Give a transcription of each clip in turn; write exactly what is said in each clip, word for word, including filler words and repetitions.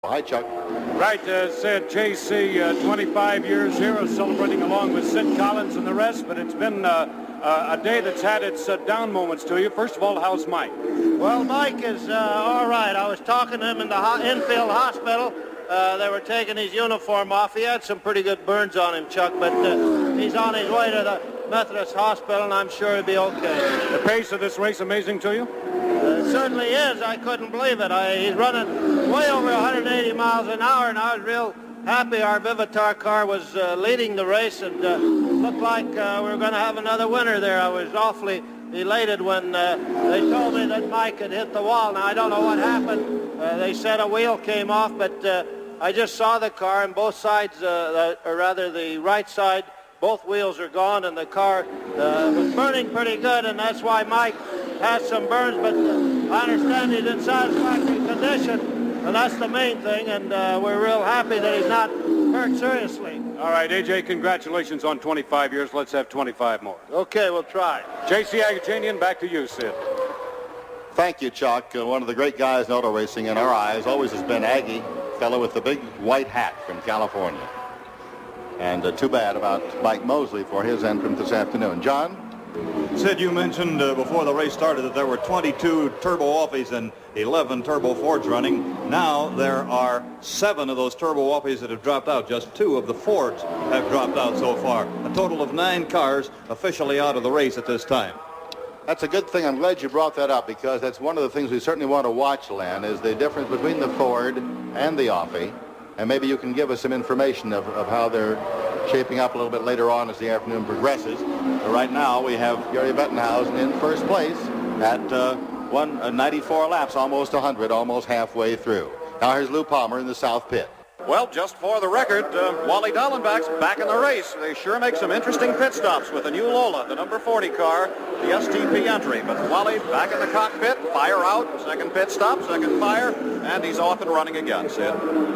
Hi, Chuck. Right, uh, Sid, J C, uh, twenty-five years here, celebrating along with Sid Collins and the rest, but it's been uh, uh, a day that's had its uh, down moments to you. First of all, how's Mike? Well, Mike is uh, all right. I was talking to him in the ho- infield hospital. Uh, they were taking his uniform off. He had some pretty good burns on him, Chuck, but uh, he's on his way to the Methodist Hospital, and I'm sure he'll be okay. The pace of this race amazing to you? Uh, it certainly is. I couldn't believe it. I, he's running way over one hundred eighty miles an hour, and I was real happy our Vivitar car was uh, leading the race, and uh, looked like uh, we were going to have another winner there. I was awfully elated when uh, they told me that Mike had hit the wall. Now, I don't know what happened. Uh, they said a wheel came off, but uh, I just saw the car, and both sides, uh, or rather the right side, both wheels are gone, and the car uh, was burning pretty good, and that's why Mike has some burns, but uh, I understand he's in satisfactory condition, and that's the main thing, and uh, we're real happy that he's not hurt seriously. All right, A J, congratulations on twenty-five years. Let's have twenty-five more. Okay, we'll try. J C Agajanian, back to you, Sid. Thank you, Chuck. Uh, one of the great guys in auto racing in our eyes always has been Aggie, fellow with the big white hat from California. And uh, too bad about Mike Mosley for his entrance this afternoon. John? Sid, you mentioned uh, before the race started that there were twenty-two Turbo Whoppies and eleven Turbo Fords running. Now there are seven of those Turbo Whoppies that have dropped out. Just two of the Fords have dropped out so far. A total of nine cars officially out of the race at this time. That's a good thing. I'm glad you brought that up, because that's one of the things we certainly want to watch, Len, is the difference between the Ford and the Offie. And maybe you can give us some information of, of how they're shaping up a little bit later on as the afternoon progresses. But right now we have Gary Bettenhausen in first place at uh, one, uh, ninety-four laps, almost one hundred, almost halfway through. Now here's Lou Palmer in the south pit. Well, just for the record, uh, Wally Dallenbach's back in the race. They sure make some interesting pit stops with the new Lola, the number forty car, the S T P entry. But Wally back in the cockpit, fire out, second pit stop, second fire, and he's off and running again, Sid.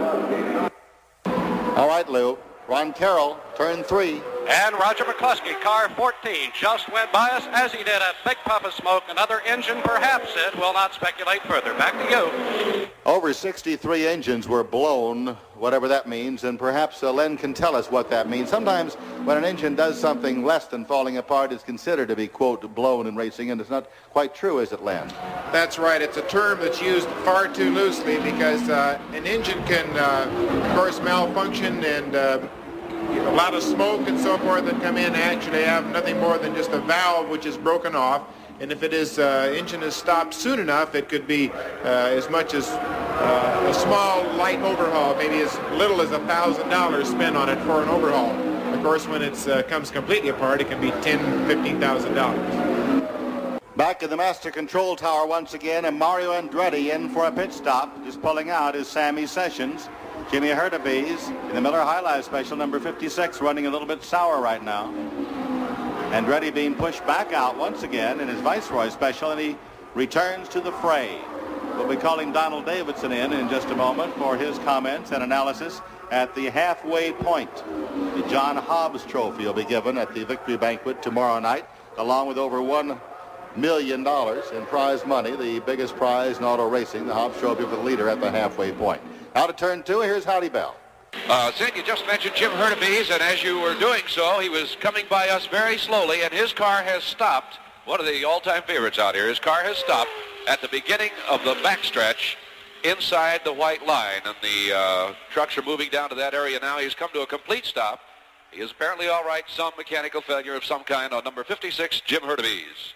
All right, Lou. Ron Carroll, turn three. And Roger McCluskey, car fourteen, just went by us as he did a big puff of smoke. Another engine, perhaps, Sid. Will not speculate further. Back to you. Over sixty-three engines were blown, whatever that means, and perhaps uh, Len can tell us what that means. Sometimes when an engine does something less than falling apart, it's considered to be, quote, blown in racing, and it's not quite true, is it, Len? That's right. It's a term that's used far too loosely, because uh, an engine can, uh, of course, malfunction, and uh, a lot of smoke and so forth that come in actually have nothing more than just a valve which is broken off. And if it is uh, engine is stopped soon enough, it could be uh, as much as uh, a small light overhaul, maybe as little as a thousand dollars spent on it for an overhaul. Of course, when it uh, comes completely apart, it can be ten, fifteen thousand dollars. Back in the master control tower once again, and Mario Andretti in for a pit stop. Just pulling out is Sammy Sessions. Jimmy Hurtubise in the Miller High Life Special, number fifty-six, running a little bit sour right now. Andretti being pushed back out once again in his Viceroy Special, and he returns to the fray. We'll be calling Donald Davidson in in just a moment for his comments and analysis at the halfway point. The John Hobbs Trophy will be given at the Victory Banquet tomorrow night, along with over one million dollars in prize money, the biggest prize in auto racing, the Hobbs Trophy for the leader at the halfway point. Now to turn two, here's Howdy Bell. Uh, Sid, you just mentioned Jim Hurtubise, and as you were doing so, he was coming by us very slowly, and his car has stopped. One of the all-time favorites out here. His car has stopped at the beginning of the backstretch inside the white line, and the uh, trucks are moving down to that area now. He's come to a complete stop. He is apparently all right. Some mechanical failure of some kind on number fifty-six, Jim Hurtubise.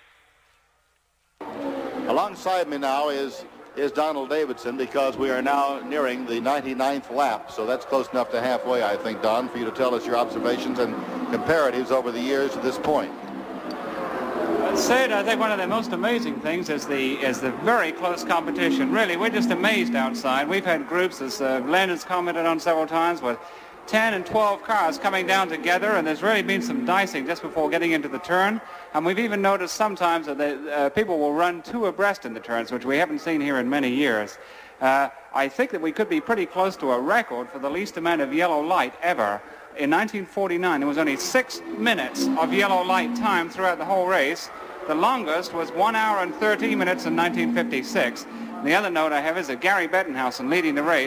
Alongside me now is is Donald Davidson, because we are now nearing the ninety-ninth lap, so that's close enough to halfway, I think, Don, for you to tell us your observations and comparatives over the years to this point. Sid, I think one of the most amazing things is the is the very close competition. Really, we're just amazed outside. We've had groups, as uh, Len has commented on several times, with ten and twelve cars coming down together, and there's really been some dicing just before getting into the turn. And we've even noticed sometimes that the, uh, people will run two abreast in the turns, which we haven't seen here in many years. Uh, I think that we could be pretty close to a record for the least amount of yellow light ever. In nineteen forty-nine, there was only six minutes of yellow light time throughout the whole race. The longest was one hour and thirteen minutes in nineteen fifty-six. And the other note I have is that Gary Bettenhausen, leading the race,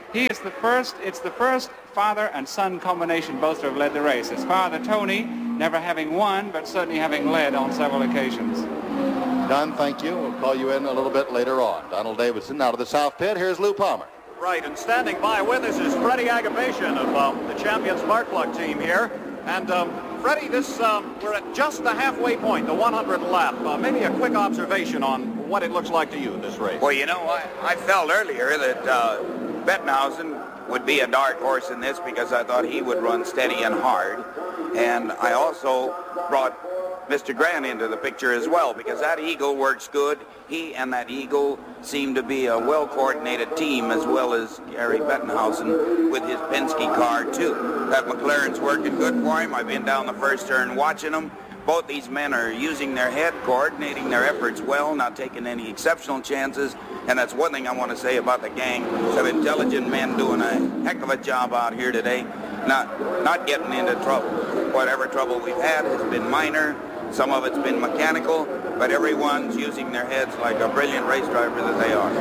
He is the first, it's the first father and son combination both to have led the race. His father, Tony, never having won, but certainly having led on several occasions. Don, thank you. We'll call you in a little bit later on. Donald Davidson out of the South Pit. Here's Lou Palmer. Right, and standing by with us is Freddie Agabation of um, the champion Spark Plug team here. And um, Freddie, this um, we're at just the halfway point, the one hundredth lap. Uh, maybe a quick observation on what it looks like to you in this race. Well, you know, I, I felt earlier that uh, Bettenhausen would be a dark horse in this because I thought he would run steady and hard. And I also brought Mister Grant into the picture as well because that Eagle works good. He and that Eagle seem to be a well-coordinated team, as well as Gary Bettenhausen with his Penske car too. That McLaren's working good for him. I've been down the first turn watching them. Both these men are using their head, coordinating their efforts well, not taking any exceptional chances. And that's one thing I want to say about the gang. Some intelligent men doing a heck of a job out here today, not not getting into trouble. Whatever trouble we've had has been minor. Some of it's been mechanical, but everyone's using their heads like a brilliant race driver that they are.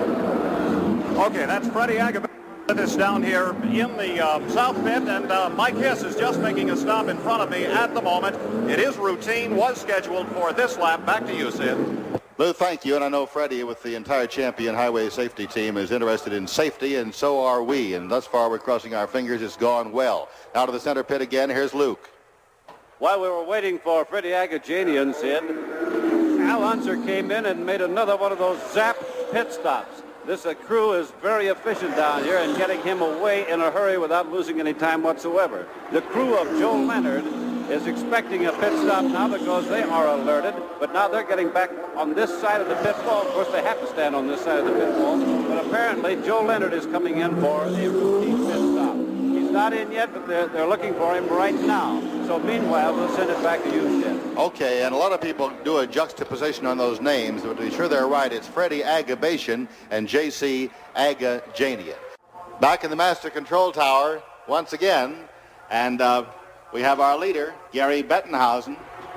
Okay, that's Freddie Agabation with us down here in the uh, South Pit, and uh, Mike Hiss is just making a stop in front of me at the moment. It is routine, was scheduled for this lap. Back to you, Sid. Lou, thank you, and I know Freddie with the entire Champion Highway Safety Team is interested in safety, and so are we, and thus far we're crossing our fingers. It's gone well. Now to the center pit again. Here's Luke. While we were waiting for Freddie Agajanian, Sid, Al Unser came in and made another one of those zap pit stops. This uh, crew is very efficient down here in getting him away in a hurry without losing any time whatsoever. The crew of Joe Leonard is expecting a pit stop now because they are alerted, but now they're getting back on this side of the pit wall. Of course, they have to stand on this side of the pit wall, but apparently Joe Leonard is coming in for a routine pit stop. He's not in yet, but they're, they're looking for him right now. So meanwhile, we'll send it back to you, Sid. Okay, and a lot of people do a juxtaposition on those names, but to be sure they're right, it's Freddie Agabation and J C Agajanian. Back in the Master Control Tower once again, and uh, we have our leader, Gary Bettenhausen.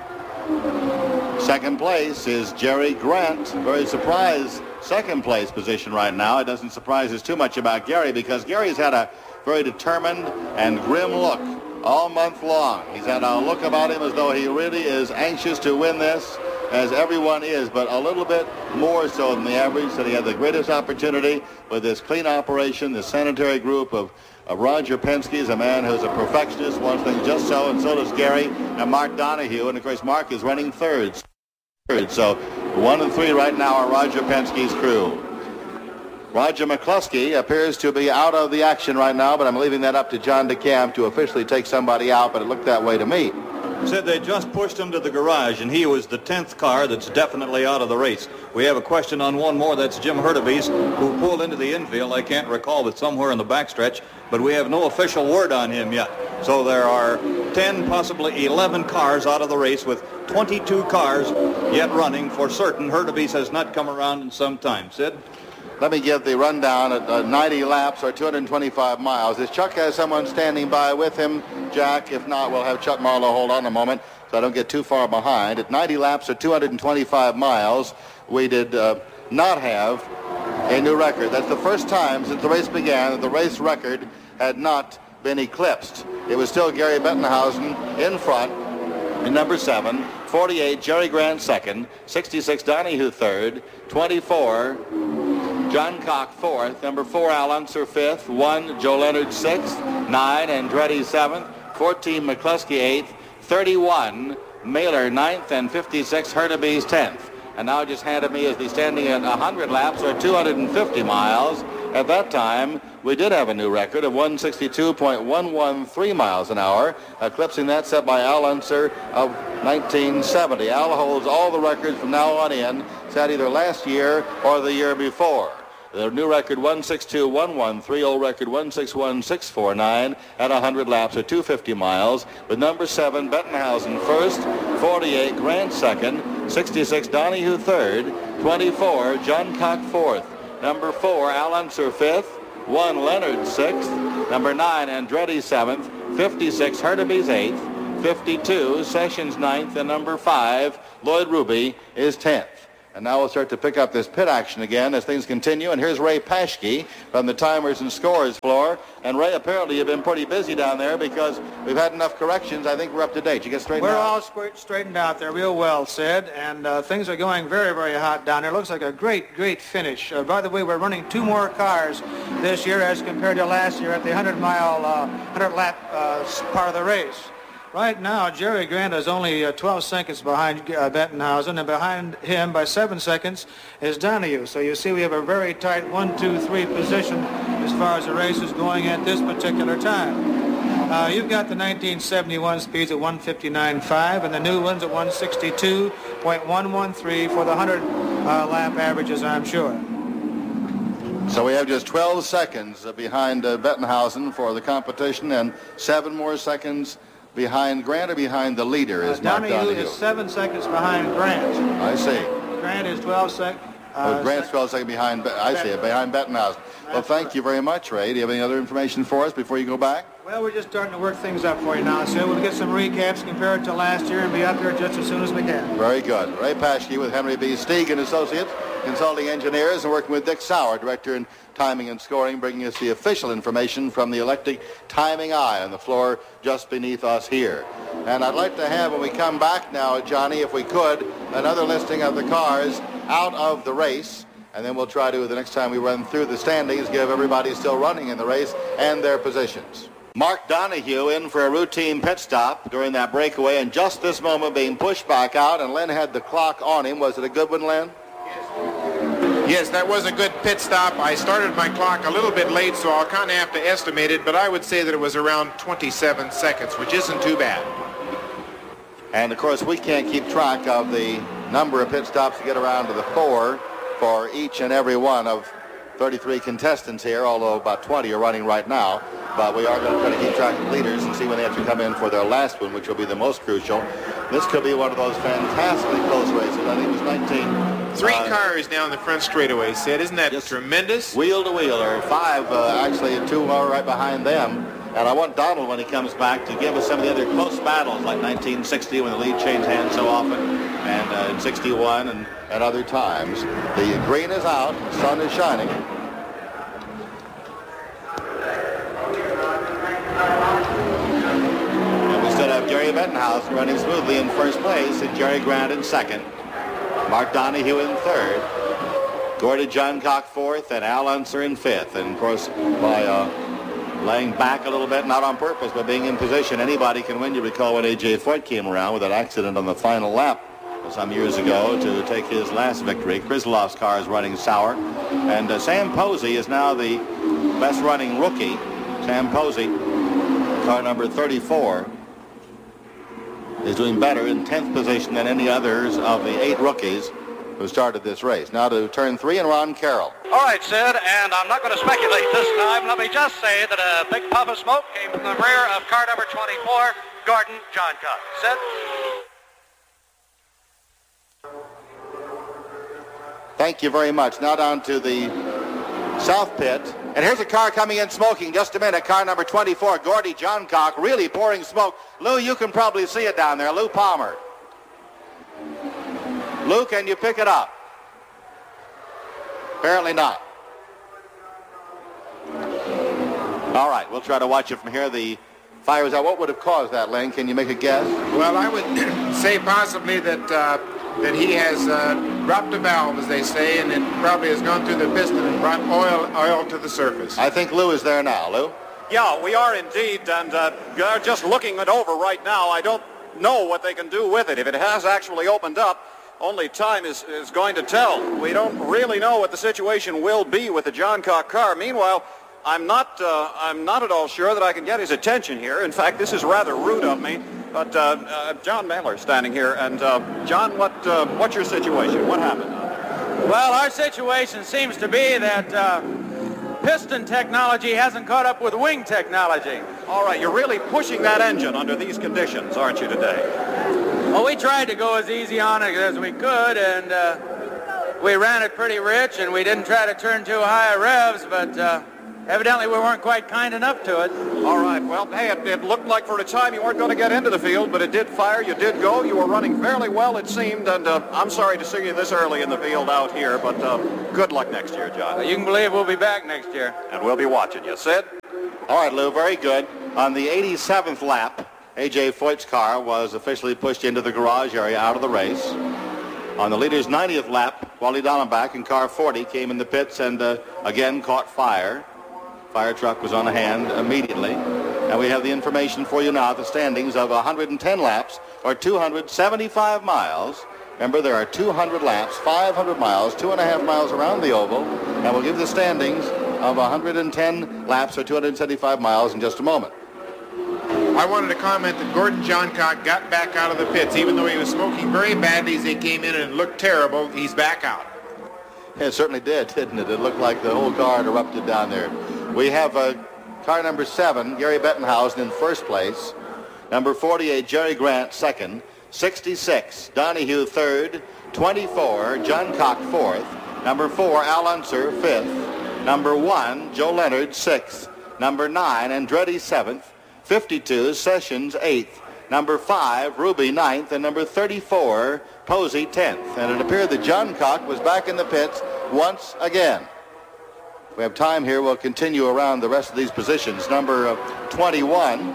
Second place is Jerry Grant. Very surprised second place position right now. It doesn't surprise us too much about Gary because Gary's had a very determined and grim look all month long. He's had a look about him as though he really is anxious to win this, as everyone is, but a little bit more so than the average. That he had the greatest opportunity with this clean operation, this sanitary group of, of Roger Penske is a man who's a perfectionist, wants things just so, and so does Gary and Mark Donohue. And of course, Mark is running thirds. So one and three right now are Roger Penske's crew. Roger McCluskey appears to be out of the action right now, but I'm leaving that up to John DeCamp to officially take somebody out, but it looked that way to me. Said they just pushed him to the garage, and he was the tenth car that's definitely out of the race. We have a question on one more. That's Jim Hurtubise, who pulled into the infield. I can't recall, but somewhere in the backstretch, but we have no official word on him yet. So there are ten, possibly eleven cars out of the race with twenty-two cars yet running for certain. Hurtubise has not come around in some time. Sid? Let me give the rundown at uh, ninety laps or two hundred twenty-five miles. If Chuck has someone standing by with him, Jack, if not, we'll have Chuck Marlowe hold on a moment so I don't get too far behind. At ninety laps or two hundred twenty-five miles, we did uh, not have a new record. That's the first time since the race began that the race record had not been eclipsed. It was still Gary Bettenhausen in front in number seven, forty-eight Jerry Grant second, sixty-six Donohue third, twenty-four John Cock fourth, number four Al Unser fifth, one Joe Leonard sixth, nine Andretti seventh, fourteen McCluskey eighth, thirty-one Mailer ninth, and fifty-six Hurtubise tenth. And now just handed me as the standing at one hundred laps or two hundred fifty miles. At that time, we did have a new record of one sixty-two point one one three miles an hour, eclipsing that set by Al Unser of nineteen seventy. Al holds all the records from now on in, set either last year or the year before. The new record one sixty-two point one one three, old record one sixty-one point six four nine at one hundred laps or two hundred fifty miles, with number seven Bettenhausen first, forty-eight Grant second, sixty-six Donohue third, twenty-four John Cock fourth, number four Al Unser fifth, one Leonard sixth, number nine Andretti seventh, fifty-six Hurtubise eighth, fifty-two Sessions ninth, and number five Lloyd Ruby is tenth. And now we'll start to pick up this pit action again as things continue. And here's Ray Paschke from the timers and scores floor. And Ray, apparently you've been pretty busy down there because we've had enough corrections. I think we're up to date. You get straightened we're out? We're all squ- straightened out there real well, Sid. And uh, things are going very, very hot down there. Looks like a great, great finish. Uh, by the way, we're running two more cars this year as compared to last year at the hundred-mile, uh, hundred-lap uh, part of the race. Right now, Jerry Grant is only uh, twelve seconds behind uh, Bettenhausen, and behind him by seven seconds is Donahue. So you see we have a very tight one, two, three position as far as the race is going at this particular time. Uh, you've got the nineteen seventy-one speeds at one fifty-nine point five and the new ones at one sixty-two point one one three for the hundred-lap uh, averages, I'm sure. So we have just twelve seconds uh, behind uh, Bettenhausen for the competition and seven more seconds behind Grant or behind the leader is uh, Mark Donahue. Donahue is seven seconds behind Grant. I see. Grant is twelve seconds. Uh, oh, Grant's twelve seconds behind, I see it, behind Bettenhausen. Well, thank correct. you very much, Ray. Do you have any other information for us before you go back? Well, we're just starting to work things up for you now, so we'll get some recaps compared to last year and be up here just as soon as we can. Very good. Ray Paschke with Henry B. Stieg and Associates, consulting engineers, and working with Dick Sauer, director in timing and scoring, bringing us the official information from the Electric Timing Eye on the floor just beneath us here. And I'd like to have, when we come back now, Johnny, if we could, another listing of the cars out of the race. And then we'll try to, the next time we run through the standings, give everybody still running in the race and their positions. Mark Donahue in for a routine pit stop during that breakaway, and just this moment being pushed back out, and Len had the clock on him. Was it a good one, Len? Yes, that was a good pit stop. I started my clock a little bit late, so I'll kind of have to estimate it, but I would say that it was around twenty-seven seconds, which isn't too bad. And, of course, we can't keep track of the number of pit stops to get around to the four for each and every one of thirty-three contestants here, although about twenty are running right now. But we are going to try to keep track of leaders and see when they have to come in for their last one, which will be the most crucial. This could be one of those fantastically close races. I think it was nineteen. Three uh, cars down the front straightaway, Sid. Isn't that tremendous? Wheel to wheel, or five, uh, actually, two are right behind them. And I want Donald, when he comes back, to give us some of the other close battles, like nineteen sixty, when the lead changed hands so often, and uh, in sixty-one, and at other times. The green is out, the sun is shining. And we still have Jerry Bettenhausen running smoothly in first place, and Jerry Grant in second. Mark Donahue in third. Gordy Johncock fourth, and Al Unser in fifth. And, of course, by uh, laying back a little bit, not on purpose, but being in position, anybody can win. You recall when A J Foyt came around with that accident on the final lap some years ago to take his last victory. Krislov's car is running sour. And uh, Sam Posey is now the best running rookie. Sam Posey, car number thirty-four, is doing better in tenth position than any others of the eight rookies who started this race. Now to turn three, and Ron Carroll. All right, Sid, and I'm not going to speculate this time. Let me just say that a big puff of smoke came from the rear of car number twenty-four, Gordon Johncock. Sid? Thank you very much. Now down to the south pit. And here's a car coming in smoking. Just a minute. Car number twenty-four, Gordy Johncock, really pouring smoke. Lou, you can probably see it down there. Lou Palmer. Lou, can you pick it up? Apparently not. All right, we'll try to watch it from here. The fire is out. What would have caused that, Len? Can you make a guess? Well, I would say possibly that uh, that he has uh, dropped a valve, as they say, and it probably has gone through the piston and brought oil oil to the surface. I think Lou is there now. Lou? Yeah, we are indeed, and uh, they're just looking it over right now. I don't know what they can do with it. If it has actually opened up, only time is, is going to tell. We don't really know what the situation will be with the Johncock car. Meanwhile, I'm not, uh, I'm not at all sure that I can get his attention here. In fact, this is rather rude of me. But uh, uh, John Mailer standing here, and uh, John, what, uh, what's your situation? What happened? Well, our situation seems to be that uh, piston technology hasn't caught up with wing technology. All right, you're really pushing that engine under these conditions, aren't you, today? Well, we tried to go as easy on it as we could, and uh, we ran it pretty rich, and we didn't try to turn too high revs, but uh, Evidently, we weren't quite kind enough to it. All right. Well, hey, it, it looked like for a time you weren't going to get into the field, but it did fire. You did go. You were running fairly well, it seemed, and uh, I'm sorry to see you this early in the field out here, but uh, good luck next year, John. Uh, you can believe we'll be back next year. And we'll be watching you. Sid? All right, Lou, very good. On the eighty-seventh lap, A J Foyt's car was officially pushed into the garage area out of the race. On the leader's ninetieth lap, Wally Dallenbach in car forty came in the pits and uh, again caught fire. Fire truck was on hand immediately. And we have the information for you now, the standings of one hundred ten laps, or two hundred seventy-five miles. Remember, there are two hundred laps, five hundred miles, two and a half miles around the oval, and we'll give the standings of one hundred ten laps, or two hundred seventy-five miles in just a moment. I wanted to comment that Gordon Johncock got back out of the pits. Even though he was smoking very badly as he came in and it looked terrible, he's back out. It certainly did, didn't it? It looked like the whole car had erupted down there. We have uh, car number seven, Gary Bettenhausen in first place. Number forty-eight, Jerry Grant second. sixty-six, Donahue third. twenty-four, Johncock fourth. Number four, Al Unser fifth. Number one, Joe Leonard sixth. Number nine, Andretti seventh. fifty-two, Sessions eighth. Number five, Ruby ninth. And number thirty-four, Posey tenth. And it appeared that Johncock was back in the pits once again. If we have time here, we'll continue around the rest of these positions. Number uh, twenty-one,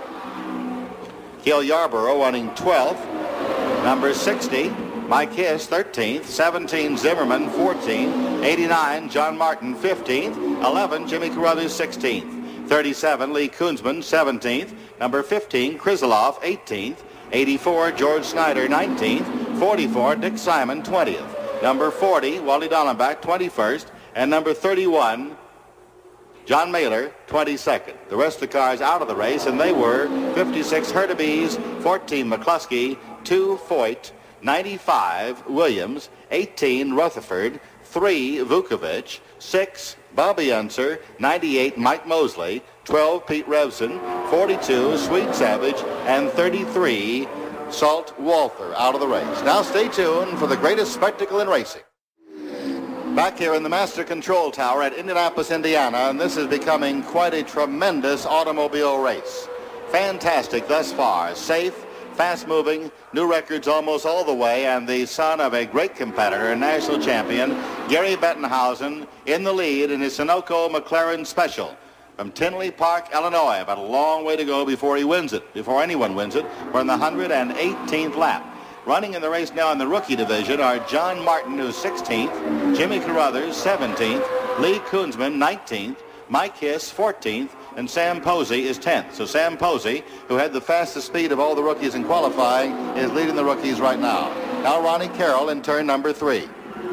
Gil Yarborough running twelfth. Number sixty, Mike Hiss thirteenth. seventeen, Zimmerman fourteenth. eighty-nine, John Martin fifteenth. eleven, Jimmy Carruthers sixteenth. thirty-seven, Lee Koonsman seventeenth. Number fifteen, Krizelov eighteenth. eighty-four, George Snyder nineteenth. forty-four, Dick Simon twentieth. Number forty, Wally Dallenbach twenty-first. And number thirty-one, John Mailer, twenty-second. The rest of the cars out of the race, and they were fifty-six Hurtubise, fourteen McCluskey, two Foyt, ninety-five Williams, eighteen Rutherford, three Vukovich, six Bobby Unser, ninety-eight Mike Mosley, twelve Pete Revson, forty-two Sweet Savage, and thirty-three Salt Walther out of the race. Now stay tuned for the greatest spectacle in racing. Back here in the Master Control Tower at Indianapolis, Indiana, and this is becoming quite a tremendous automobile race. Fantastic thus far. Safe, fast-moving, new records almost all the way, and the son of a great competitor and national champion, Gary Bettenhausen, in the lead in his Sunoco McLaren Special from Tinley Park, Illinois. But a long way to go before he wins it, before anyone wins it. We're in the one hundred eighteenth lap. Running in the race now in the rookie division are John Martin, who's sixteenth, Jimmy Carruthers, seventeenth, Lee Koonsman, nineteenth, Mike Hiss, fourteenth, and Sam Posey is tenth. So Sam Posey, who had the fastest speed of all the rookies in qualifying, is leading the rookies right now. Now Ronnie Carroll in turn number three.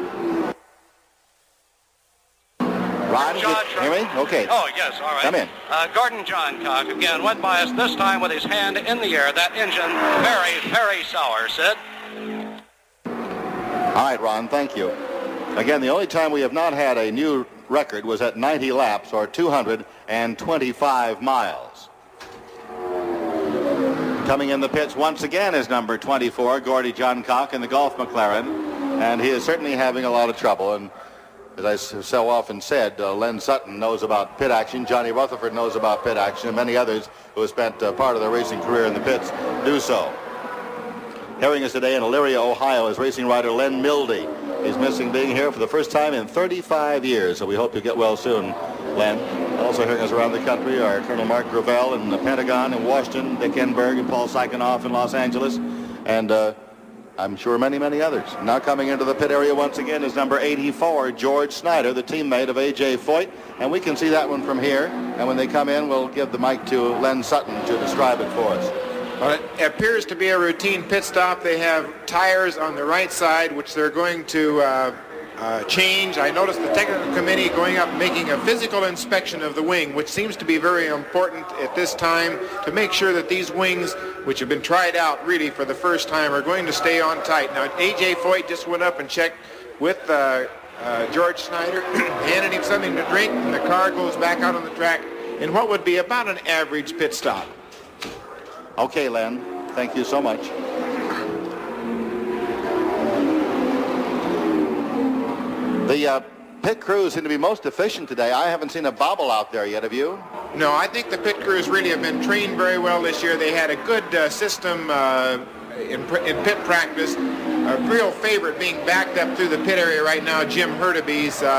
Ron, John, you hear me? Okay. Oh, yes, all right. Come in. Uh, Gordon Johncock again went by us this time with his hand in the air. That engine very, very sour, Sid. All right, Ron, thank you. Again, the only time we have not had a new record was at ninety laps, or two hundred twenty-five miles. Coming in the pits once again is number twenty-four, Gordy Johncock in the Golf McLaren, and he is certainly having a lot of trouble. And as I so often said, uh, Len Sutton knows about pit action, Johnny Rutherford knows about pit action, and many others who have spent uh, part of their racing career in the pits do so. Carrying us today in Elyria, Ohio, is racing rider Len Mildy. He's missing being here for the first time in thirty-five years, so we hope you get well soon, Len. Also hearing us around the country are Colonel Mark Gravel in the Pentagon in Washington, Dick Enberg and Paul Sykonoff in Los Angeles, and uh, I'm sure many, many others. Now coming into the pit area once again is number eighty-four, George Snyder, the teammate of A J Foyt, and we can see that one from here. And when they come in, we'll give the mic to Len Sutton to describe it for us. Well, it appears to be a routine pit stop. They have tires on the right side, which they're going to uh, uh, change. I noticed the technical committee going up making a physical inspection of the wing, which seems to be very important at this time to make sure that these wings, which have been tried out really for the first time, are going to stay on tight. Now, A J Foyt just went up and checked with uh, uh, George Snyder, handed him something to drink, and the car goes back out on the track in what would be about an average pit stop. Okay, Len. Thank you so much. The uh, pit crews seem to be most efficient today. I haven't seen a bobble out there yet, have you? No, I think the pit crews really have been trained very well this year. They had a good uh, system uh, in, in pit practice. A real favorite being backed up through the pit area right now, Jim Hurtubise, uh,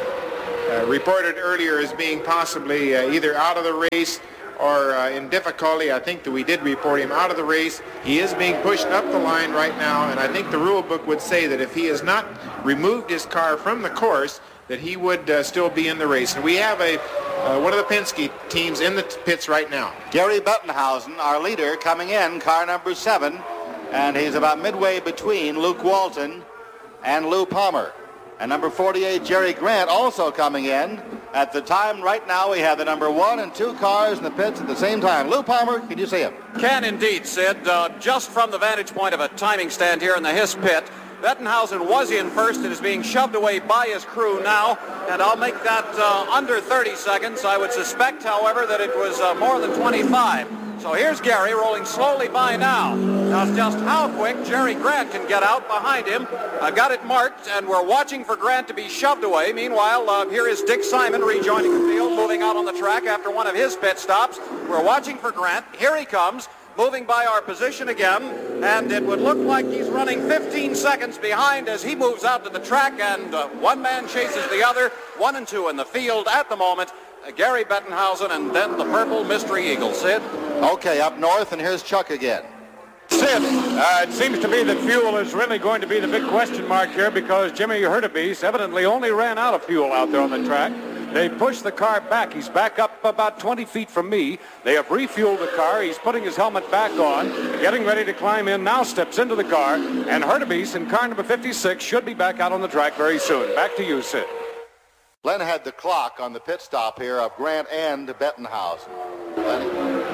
uh, reported earlier as being possibly uh, either out of the race or uh, in difficulty. I think that we did report him out of the race. He is being pushed up the line right now, and I think the rule book would say that if he has not removed his car from the course, that he would uh, still be in the race. And we have a uh, one of the Penske teams in the pits right now. Gary Bettenhausen, our leader, coming in, car number seven, and he's about midway between Luke Walton and Lou Palmer. And number forty-eight, Jerry Grant, also coming in. At the time right now, we have the number one and two cars in the pits at the same time. Lou Palmer, can you see him? Can indeed, Sid. Uh, just from the vantage point of a timing stand here in the Hiss pit, Bettenhausen was in first and is being shoved away by his crew now, and I'll make that uh, under thirty seconds. I would suspect, however, that it was uh, more than twenty-five. So here's Gary rolling slowly by now. Now just how quick Jerry Grant can get out behind him. I've got it marked, and we're watching for Grant to be shoved away. Meanwhile, uh, here is Dick Simon rejoining the field, moving out on the track after one of his pit stops. We're watching for Grant. Here he comes, moving by our position again, and it would look like he's running fifteen seconds behind as he moves out to the track, and uh, one man chases the other, one and two in the field at the moment. Uh, Gary Bettenhausen and then the purple Mystery Eagle. Sid? Okay, up north, and here's Chuck again. Sid, uh, it seems to me that fuel is really going to be the big question mark here because Jimmy Hurtubise evidently only ran out of fuel out there on the track. They pushed the car back. He's back up about twenty feet from me. They have refueled the car. He's putting his helmet back on, getting ready to climb in, now steps into the car, and Hurtubise in car number fifty-six should be back out on the track very soon. Back to you, Sid. Len had the clock on the pit stop here of Grant and Bettenhausen. Lenny?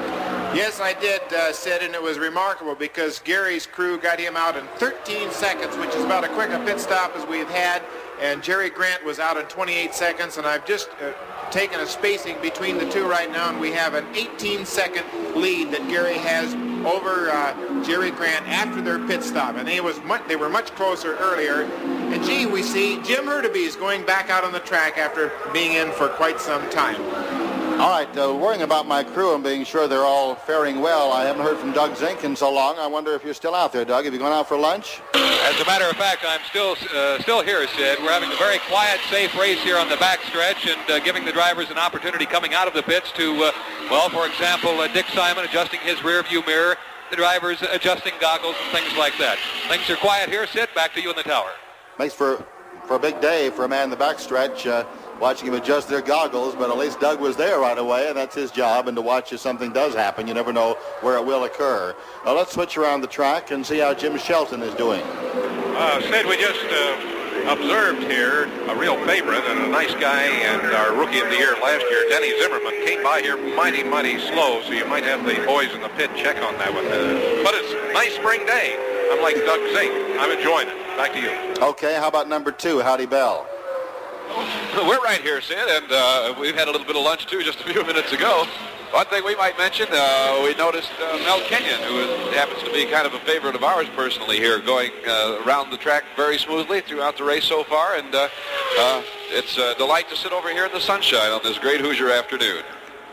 Yes, I did, uh, Sid, and it was remarkable because Gary's crew got him out in thirteen seconds, which is about as quick a pit stop as we've had, and Jerry Grant was out in twenty-eight seconds, and I've just uh, taken a spacing between the two right now, and we have an eighteen second lead that Gary has over uh, Jerry Grant after their pit stop, and they, was much, they were much closer earlier. And gee, we see Jim Hurtubise going back out on the track after being in for quite some time. All right, uh, worrying about my crew and being sure they're all faring well. I haven't heard from Doug Zink in so long. I wonder if you're still out there, Doug. Have you gone out for lunch? As a matter of fact, I'm still uh, still here, Sid. We're having a very quiet, safe race here on the backstretch and uh, giving the drivers an opportunity coming out of the pits to, uh, well, for example, uh, Dick Simon adjusting his rear view mirror, the drivers adjusting goggles and things like that. Things are quiet here, Sid. Back to you in the tower. Makes for, for a big day for a man in the backstretch. Uh, watching him adjust their goggles, but at least Doug was there right away, and that's his job, and to watch if something does happen. You never know where it will occur. Now let's switch around the track and see how Jim Shelton is doing. Uh, Sid, we just uh, observed here a real favorite and a nice guy and our rookie of the year last year, Denny Zimmerman, came by here mighty, mighty slow, so you might have the boys in the pit check on that one. Uh, but it's a nice spring day. I'm like Doug Zink. I'm enjoying it. Back to you. Okay, how about number two, Howdy Bell? We're right here, Sid, and uh, we've had a little bit of lunch, too, just a few minutes ago. One thing we might mention, uh, we noticed uh, Mel Kenyon, who is, happens to be kind of a favorite of ours personally here, going uh, around the track very smoothly throughout the race so far, and uh, uh, it's a delight to sit over here in the sunshine on this great Hoosier afternoon.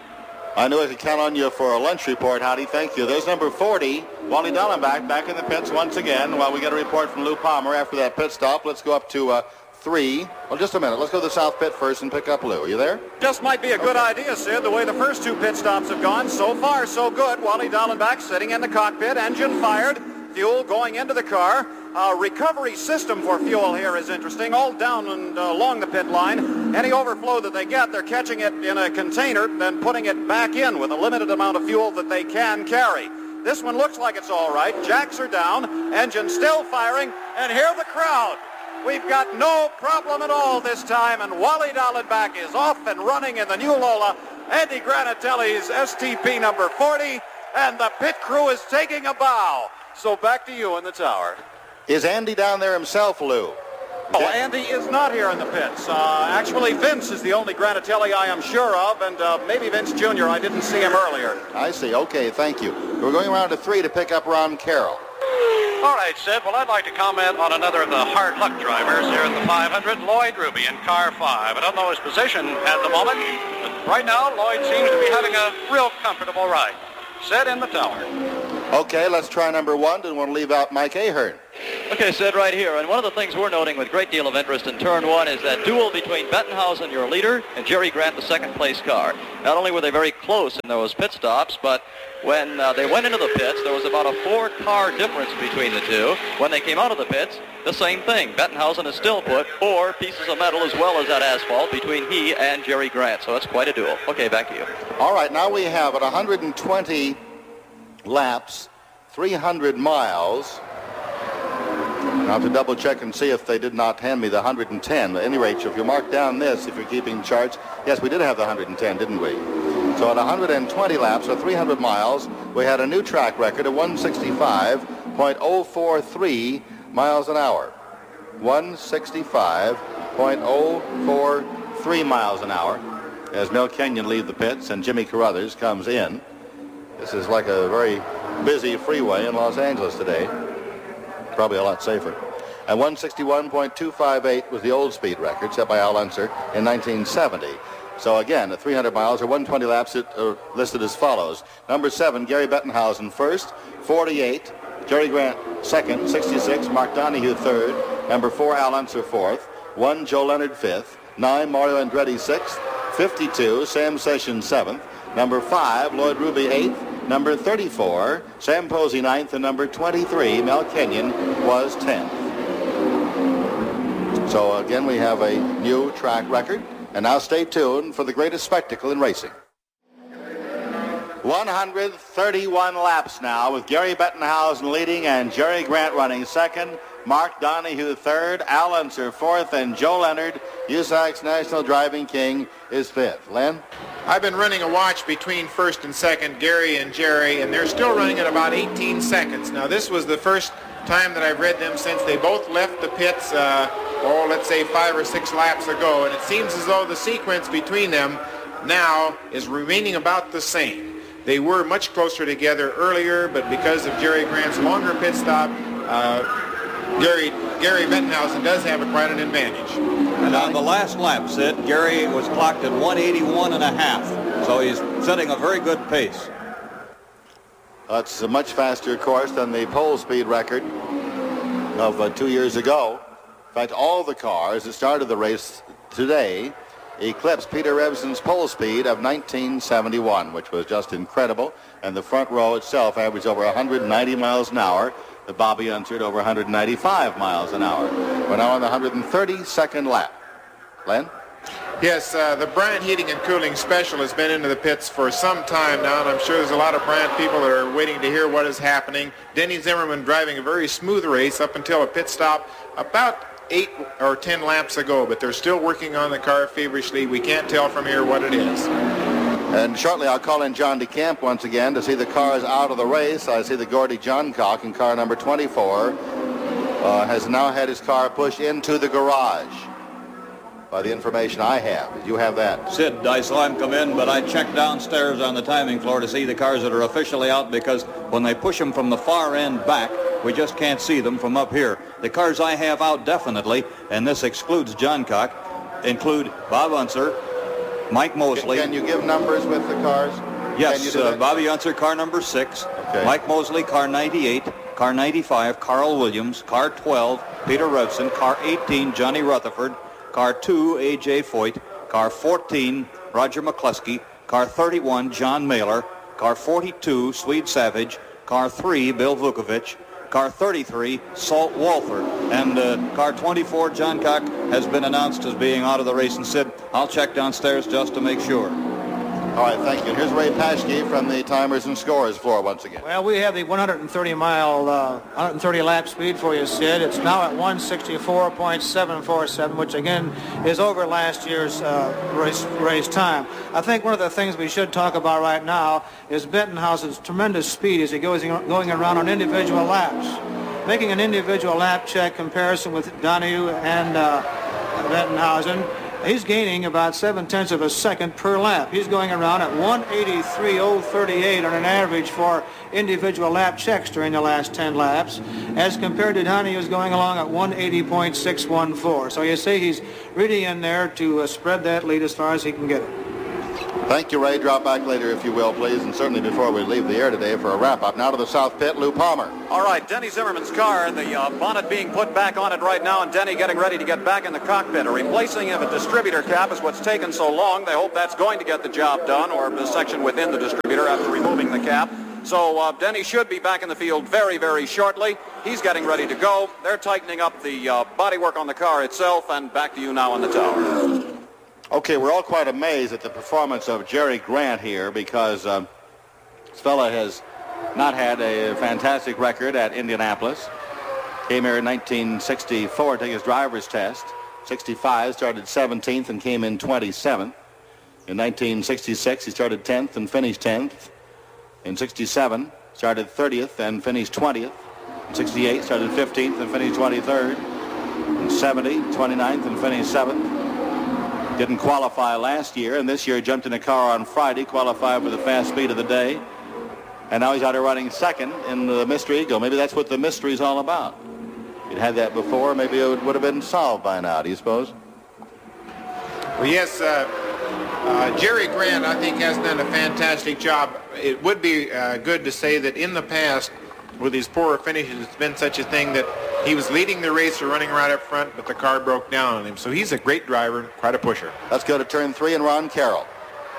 I knew I could count on you for a lunch report, Howdy. Thank you. There's number forty, Wally Dallenbach, back in the pits once again. While we get a report from Lou Palmer after that pit stop, let's go up to uh, three. Well, just a minute. Let's go to the south pit first and pick up Lou. Are you there? Just might be a good okay. idea, Sid, the way the first two pit stops have gone. So far, so good. Wally Dallenbach sitting in the cockpit, engine fired, fuel going into the car. Uh, recovery system for fuel here is interesting, all down and uh, along the pit line. Any overflow that they get, they're catching it in a container, then putting it back in with a limited amount of fuel that they can carry. This one looks like it's all right. Jacks are down, engine still firing, and hear the crowd. We've got no problem at all this time, and Wally Dallenbach is off and running in the new Lola. Andy Granatelli's S T P number forty, and the pit crew is taking a bow. So back to you in the tower. Is Andy down there himself, Lou? Oh, Andy is not here in the pits. Uh, actually, Vince is the only Granatelli I am sure of, and uh, maybe Vince Junior I didn't see him earlier. I see. Okay, thank you. We're going around to three to pick up Ron Carroll. All right, Sid. Well, I'd like to comment on another of the hard luck drivers here in the five hundred, Lloyd Ruby in car five. I don't know his position at the moment, but right now Lloyd seems to be having a real comfortable ride. Sid in the tower. Okay, let's try number one. Didn't want to leave out Mike Ahern. Okay, Sid, right here. And one of the things we're noting with great deal of interest in turn one is that duel between Bettenhausen, your leader, and Jerry Grant, the second place car. Not only were they very close in those pit stops, but when uh, they went into the pits, there was about a four-car difference between the two. When they came out of the pits, the same thing. Bettenhausen has still put four pieces of metal as well as that asphalt between he and Jerry Grant. So that's quite a duel. Okay, back to you. All right, now we have at one hundred twenty laps, three hundred miles. Now, I have to double check and see if they did not hand me the one hundred ten. At any rate, if you mark down this, if you're keeping charts, yes, we did have the one hundred ten, didn't we? So at one hundred twenty laps, or three hundred miles, we had a new track record of one sixty-five point oh four three miles an hour. one sixty-five point oh four three miles an hour as Mel Kenyon leaves the pits and Jimmy Carruthers comes in. This is like a very busy freeway in Los Angeles today. Probably a lot safer. And one sixty-one point two five eight was the old speed record set by Al Unser in nineteen seventy. So again, at three hundred miles or one hundred twenty laps, it are listed as follows. Number seven, Gary Bettenhausen first, forty-eight. Jerry Grant second, sixty-six. Mark Donahue third. Number four, Al Unser fourth. One, Joe Leonard fifth. Nine, Mario Andretti sixth. fifty-two, Sam Sessions seventh. Number five, Lloyd Ruby eighth. Number thirty-four, Sam Posey ninth, and number twenty-three, Mel Kenyon, was tenth. So again, we have a new track record. And now stay tuned for the greatest spectacle in racing. one hundred thirty-one laps now with Gary Bettenhausen leading and Jerry Grant running second. Mark Donahue third, Al Unser fourth, and Joe Leonard, U S A C's National Driving King, is fifth. Len? I've been running a watch between first and second, Gary and Jerry, and they're still running at about eighteen seconds. Now, this was the first time that I've read them since they both left the pits, uh, oh, let's say five or six laps ago, and it seems as though the sequence between them now is remaining about the same. They were much closer together earlier, but because of Jerry Grant's longer pit stop, uh, Gary, Gary Bettenhausen does have a, quite an advantage. And on the last lap, Sid, Gary was clocked at one eighty-one and a half, so he's setting a very good pace. That's a much faster course than the pole speed record of uh, two years ago. In fact, all the cars that started the race today eclipsed Peter Revson's pole speed of nineteen seventy-one, which was just incredible. And the front row itself averaged over one hundred ninety miles an hour. The Bobby Unser at over one hundred ninety-five miles an hour. We're now on the one hundred thirty-second lap. Len? Yes, uh, the Bryant Heating and Cooling Special has been into the pits for some time now, and I'm sure there's a lot of Bryant people that are waiting to hear what is happening. Denny Zimmerman driving a very smooth race up until a pit stop about eight or ten laps ago, but they're still working on the car feverishly. We can't tell from here what it is. And shortly I'll call in John DeCamp once again to see the cars out of the race. I see the Gordy Johncock in car number twenty-four uh, has now had his car pushed into the garage. By the information I have. Did you have that? Sid, I saw him come in, but I checked downstairs on the timing floor to see the cars that are officially out, because when they push them from the far end back, we just can't see them from up here. The cars I have out definitely, and this excludes Johncock, include Bob Unser, Mike Mosley. Can, can you give numbers with the cars? Yes, uh, Bobby Unser, car number six. Okay. Mike Mosley, car ninety-eight. Car ninety-five, Carl Williams. Car twelve, Peter Revson. Car eighteen, Johnny Rutherford. Car two, A J Foyt. Car fourteen, Roger McCluskey. Car thirty-one, John Mailer. Car forty-two, Swede Savage. Car three, Bill Vukovich. Car thirty-three, Salt Walther. And uh, car twenty-four, Johncock, has been announced as being out of the race. And Sid, I'll check downstairs just to make sure. All right, thank you. And here's Ray Paschke from the timers and scores floor once again. Well, we have the one hundred thirty mile, uh, one hundred thirty lap speed for you, Sid. It's now at one sixty-four point seven four seven, which again is over last year's uh, race race time. I think one of the things we should talk about right now is Bettenhausen's tremendous speed as he goes going around on individual laps. Making an individual lap check comparison with Donahue and uh, Bettenhausen. he's gaining about seven-tenths of a second per lap. He's going around at one eighty-three oh thirty-eight on an average for individual lap checks during the last ten laps, as compared to Donnie, who's going along at one eighty point six one four. So you see he's really in there to uh, spread that lead as far as he can get it. Thank you, Ray. Drop back later, if you will, please, and certainly before we leave the air today for a wrap-up. Now to the south pit, Lou Palmer. All right, Denny Zimmerman's car, the uh, bonnet being put back on it right now, and Denny getting ready to get back in the cockpit. A replacing of a distributor cap is what's taken so long. They hope that's going to get the job done, or the section within the distributor after removing the cap. So uh, Denny should be back in the field very, very shortly. He's getting ready to go. They're tightening up the uh, bodywork on the car itself, and back to you now on the tower. Okay, we're all quite amazed at the performance of Jerry Grant here, because um, this fella has not had a fantastic record at Indianapolis. Came here in nineteen sixty-four to take his driver's test. sixty-five, started seventeenth and came in twenty-seventh. In nineteen sixty-six, he started tenth and finished tenth. In sixty-seven, started thirtieth and finished twentieth. In sixty-eight, started fifteenth and finished twenty-third. In seventy, twenty-ninth and finished seventh. Didn't qualify last year, and this year jumped in a car on Friday, qualified for the fast speed of the day. And now he's out here running second in the Mystery Eagle. Maybe that's what the mystery is all about. If you'd had that before, maybe it would have been solved by now, do you suppose? Well, yes, uh, uh, Jerry Grant, I think, has done a fantastic job. It would be uh, good to say that in the past, with these poorer finishes, it's been such a thing that he was leading the race or running right up front, but the car broke down on him. So he's a great driver, quite a pusher. Let's go to turn three and Ron Carroll.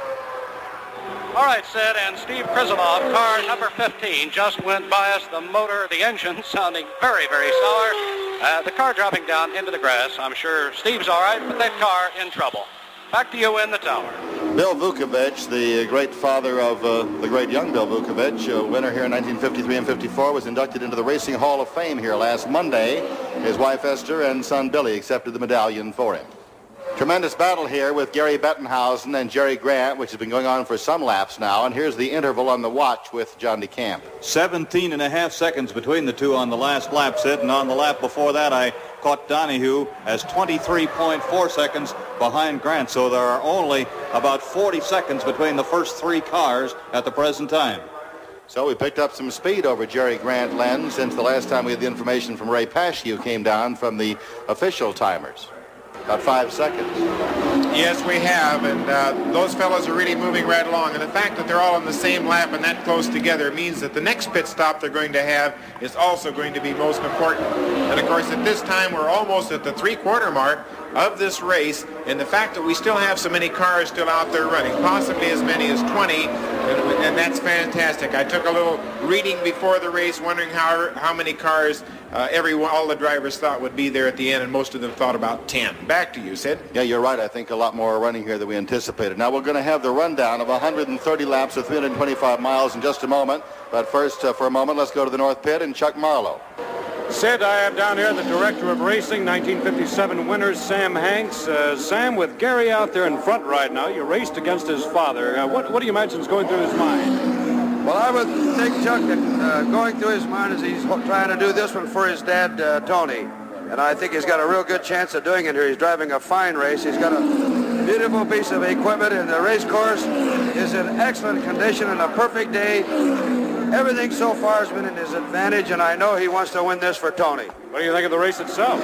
All right, Sid, and Steve Krizanov, car number fifteen, just went by us. The motor, the engine sounding very, very sour. Uh, the car dropping down into the grass. I'm sure Steve's all right, but that car in trouble. Back to you in the tower. Bill Vukovich, the great father of uh, the great young Bill Vukovich, a winner here in nineteen fifty-three and fifty-four, was inducted into the Racing Hall of Fame here last Monday. His wife Esther and son Billy accepted the medallion for him. Tremendous battle here with Gary Bettenhausen and Jerry Grant, which has been going on for some laps now. And here's the interval on the watch with John DeCamp. seventeen and a half seconds between the two on the last lap, Sid. And on the lap before that, I caught Donahue as twenty-three point four seconds behind Grant. So there are only about forty seconds between the first three cars at the present time. So we picked up some speed over Jerry Grant, Len, since the last time we had the information from Ray Pashew came down from the official timers. About five seconds. Yes, we have, and uh, those fellows are really moving right along. And the fact that they're all on the same lap and that close together means that the next pit stop they're going to have is also going to be most important. And of course, at this time, we're almost at the three-quarter mark of this race, and the fact that we still have so many cars still out there running, possibly as many as twenty, and, and that's fantastic. I took a little reading before the race, wondering how how many cars uh, every all the drivers thought would be there at the end, and most of them thought about ten. Back to you, Sid. Yeah, you're right. I think a lot more are running here than we anticipated. Now we're going to have the rundown of one hundred thirty laps of three hundred twenty-five miles in just a moment. But first, uh, for a moment, let's go to the North Pit and Chuck Marlowe. Sid, I have down here the director of racing, nineteen fifty-seven winners, Sam Hanks. Uh, Sam, with Gary out there in front right now, you raced against his father. Uh, what, what do you imagine is going through his mind? Well, I would think, Chuck, that uh, going through his mind is he's trying to do this one for his dad, uh, Tony. And I think he's got a real good chance of doing it here. He's driving a fine race. He's got a beautiful piece of equipment, and the race course is in excellent condition and a perfect day. Everything so far has been in his advantage, and I know he wants to win this for Tony. What do you think of the race itself?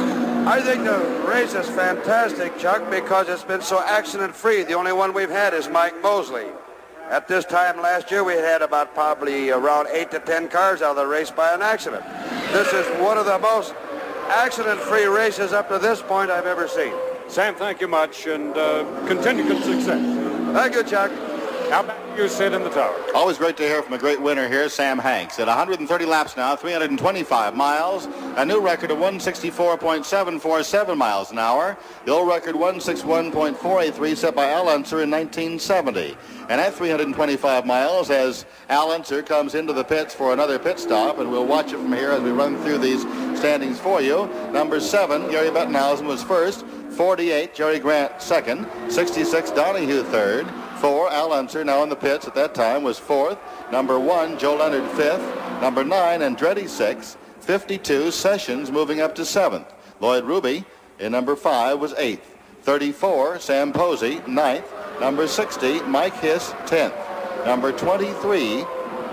I think the race is fantastic, Chuck, because it's been so accident-free. The only one we've had is Mike Mosley. At this time last year, we had about probably around eight to ten cars out of the race by an accident. This is one of the most accident-free races up to this point I've ever seen. Sam, thank you much, and uh, continued good success. Thank you, Chuck. How about you, Sid, in the tower? Always great to hear from a great winner here, Sam Hanks. At one hundred thirty laps now, three hundred twenty-five miles, a new record of one sixty-four point seven four seven miles an hour. The old record one sixty-one point four eight three set by Al Unser in nineteen seventy. And at three hundred twenty-five miles, as Al Unser comes into the pits for another pit stop, and we'll watch it from here as we run through these standings for you. Number seven, Gary Bettenhausen was first. forty-eight, Jerry Grant second. sixty-six, Donahue third. Four, Al Unser, now in the pits at that time, was fourth. Number one, Joe Leonard fifth. Number nine, Andretti sixth. fifty-two, Sessions moving up to seventh. Lloyd Ruby in number five was eighth. thirty-four, Sam Posey, ninth. Number sixty, Mike Hiss, tenth. Number twenty-three,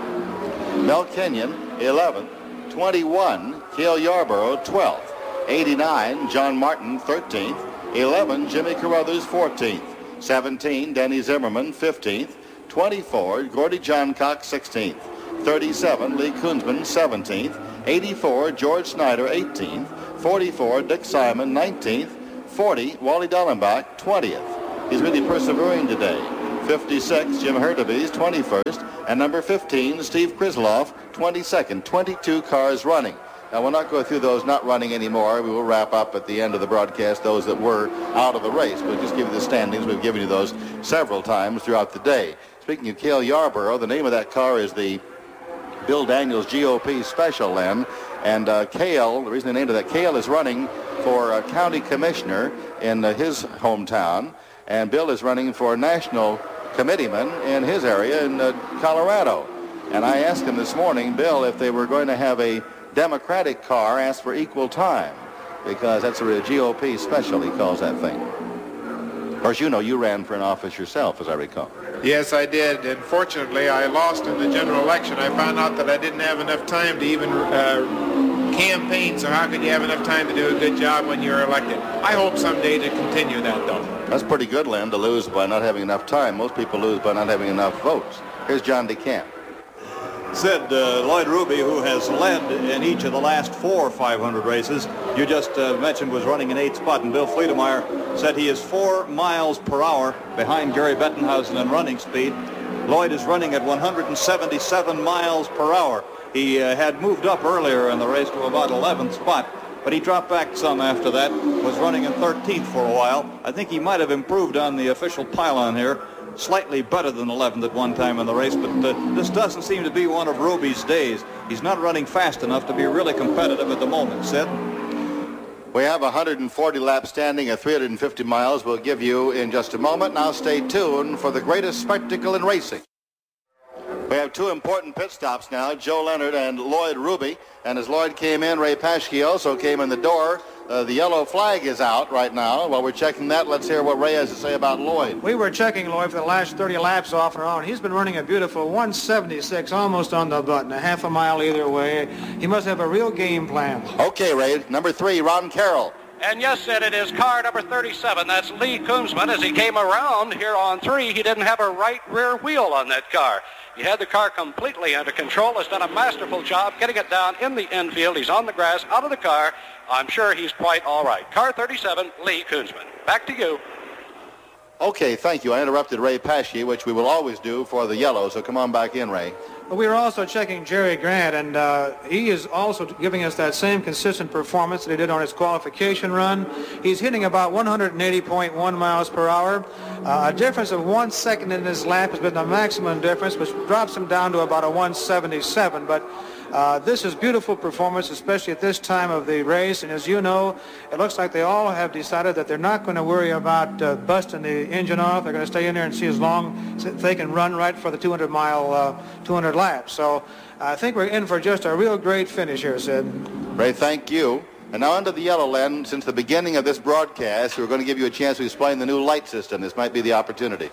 Mel Kenyon, eleventh. twenty-one, Cale Yarborough, twelfth. eighty-nine, John Martin, thirteenth. eleven, Jimmy Carruthers, fourteenth. seventeen, Denny Zimmerman, fifteenth. twenty-four, Gordy Johncock, sixteenth. thirty-seven, Lee Kunzman, seventeenth. eighty-four, George Snyder, eighteenth. forty-four, Dick Simon, nineteenth. forty, Wally Dallenbach, twentieth. He's really persevering today. fifty-six, Jim Hurtubise, twenty-first. And number fifteen, Steve Krisloff, twenty-second. twenty-two cars running. Now, we'll not go through those not running anymore. We will wrap up at the end of the broadcast those that were out of the race. We'll just give you the standings. We've given you those several times throughout the day. Speaking of Cale Yarborough, the name of that car is the Bill Daniels G O P Special, Len. And uh, Cale, the reason they named it that, Cale is running for uh, county commissioner in uh, his hometown. And Bill is running for national committeeman in his area in uh, Colorado. And I asked him this morning, Bill, if they were going to have a Democratic car ask for equal time, because that's a G O P special, he calls that thing. Of course, you know, you ran for an office yourself, as I recall. Yes, I did. Unfortunately, I lost in the general election. I found out that I didn't have enough time to even uh, campaign, so how could you have enough time to do a good job when you're elected? I hope someday to continue that, though. That's pretty good, Len, to lose by not having enough time. Most people lose by not having enough votes. Here's John DeCamp. Said uh, Lloyd Ruby, who has led in each of the last four five hundred races, you just uh, mentioned was running in eighth spot, and Bill Fleetemeyer said he is four miles per hour behind Gary Bettenhausen in running speed. Lloyd is running at one hundred seventy-seven miles per hour. He uh, had moved up earlier in the race to about eleventh spot, but he dropped back some after that, was running in thirteenth for a while. I think he might have improved on the official pylon here. Slightly better than eleventh at one time in the race, but uh, this doesn't seem to be one of Ruby's days. He's not running fast enough to be really competitive at the moment. Sid? We have one hundred forty laps standing at three hundred fifty miles. We'll give you in just a moment. Now stay tuned for the greatest spectacle in racing. We have two important pit stops now, Joe Leonard and Lloyd Ruby. And as Lloyd came in, Ray Paschke also came in the door. Uh, the yellow flag is out right now. While we're checking that, let's hear what Ray has to say about Lloyd. We were checking Lloyd for the last thirty laps off and on. He's been running a beautiful one seventy-six, almost on the button, a half a mile either way. He must have a real game plan. Okay, Ray. Number three, Ron Carroll. And yes, Sid, it is car number thirty-seven. That's Lee Kunzman. As he came around here on three, he didn't have a right rear wheel on that car. He had the car completely under control. Has done a masterful job getting it down in the infield. He's on the grass, out of the car. I'm sure he's quite all right. Car thirty-seven, Lee Kunzman. Back to you. Okay, thank you. I interrupted Ray Paschke, which we will always do for the yellow, so come on back in, Ray. But we were also checking Jerry Grant, and uh, he is also giving us that same consistent performance that he did on his qualification run. He's hitting about one hundred eighty point one miles per hour. Uh, a difference of one second in his lap has been the maximum difference, which drops him down to about a one seventy-seven. But uh, this is beautiful performance, especially at this time of the race. And as you know, it looks like they all have decided that they're not going to worry about uh, busting the engine off. They're going to stay in there and see as long as they can run right for the two hundred mile, uh, two hundred laps. So I think we're in for just a real great finish here, Sid. Ray, thank you. And now under the yellow, Len, since the beginning of this broadcast, we're going to give you a chance to explain the new light system. This might be the opportunity.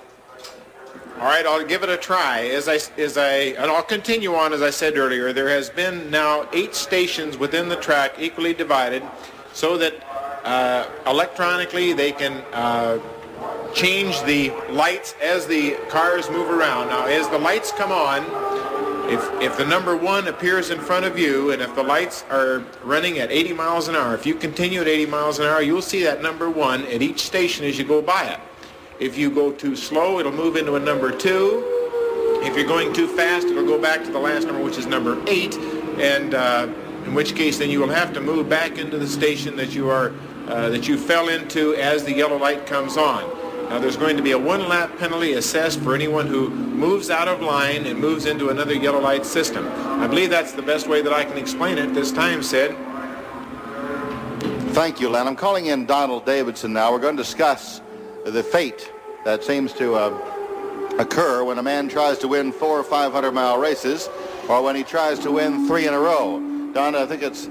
All right, I'll give it a try. As I, as I, and I'll continue on, as I said earlier, there has been now eight stations within the track equally divided so that uh, electronically they can uh, change the lights as the cars move around. Now, as the lights come on, If, if the number one appears in front of you, and if the lights are running at eighty miles an hour, if you continue at eighty miles an hour, you'll see that number one at each station as you go by it. If you go too slow, it'll move into a number two. If you're going too fast, it'll go back to the last number, which is number eight, and uh, in which case then you will have to move back into the station that you are uh, that you fell into as the yellow light comes on. Now, there's going to be a one-lap penalty assessed for anyone who moves out of line and moves into another yellow light system. I believe that's the best way that I can explain it this time, Sid. Thank you, Len. I'm calling in Donald Davidson now. We're going to discuss the fate that seems to uh, occur when a man tries to win four or five hundred mile races, or when he tries to win three in a row. Don, I think it's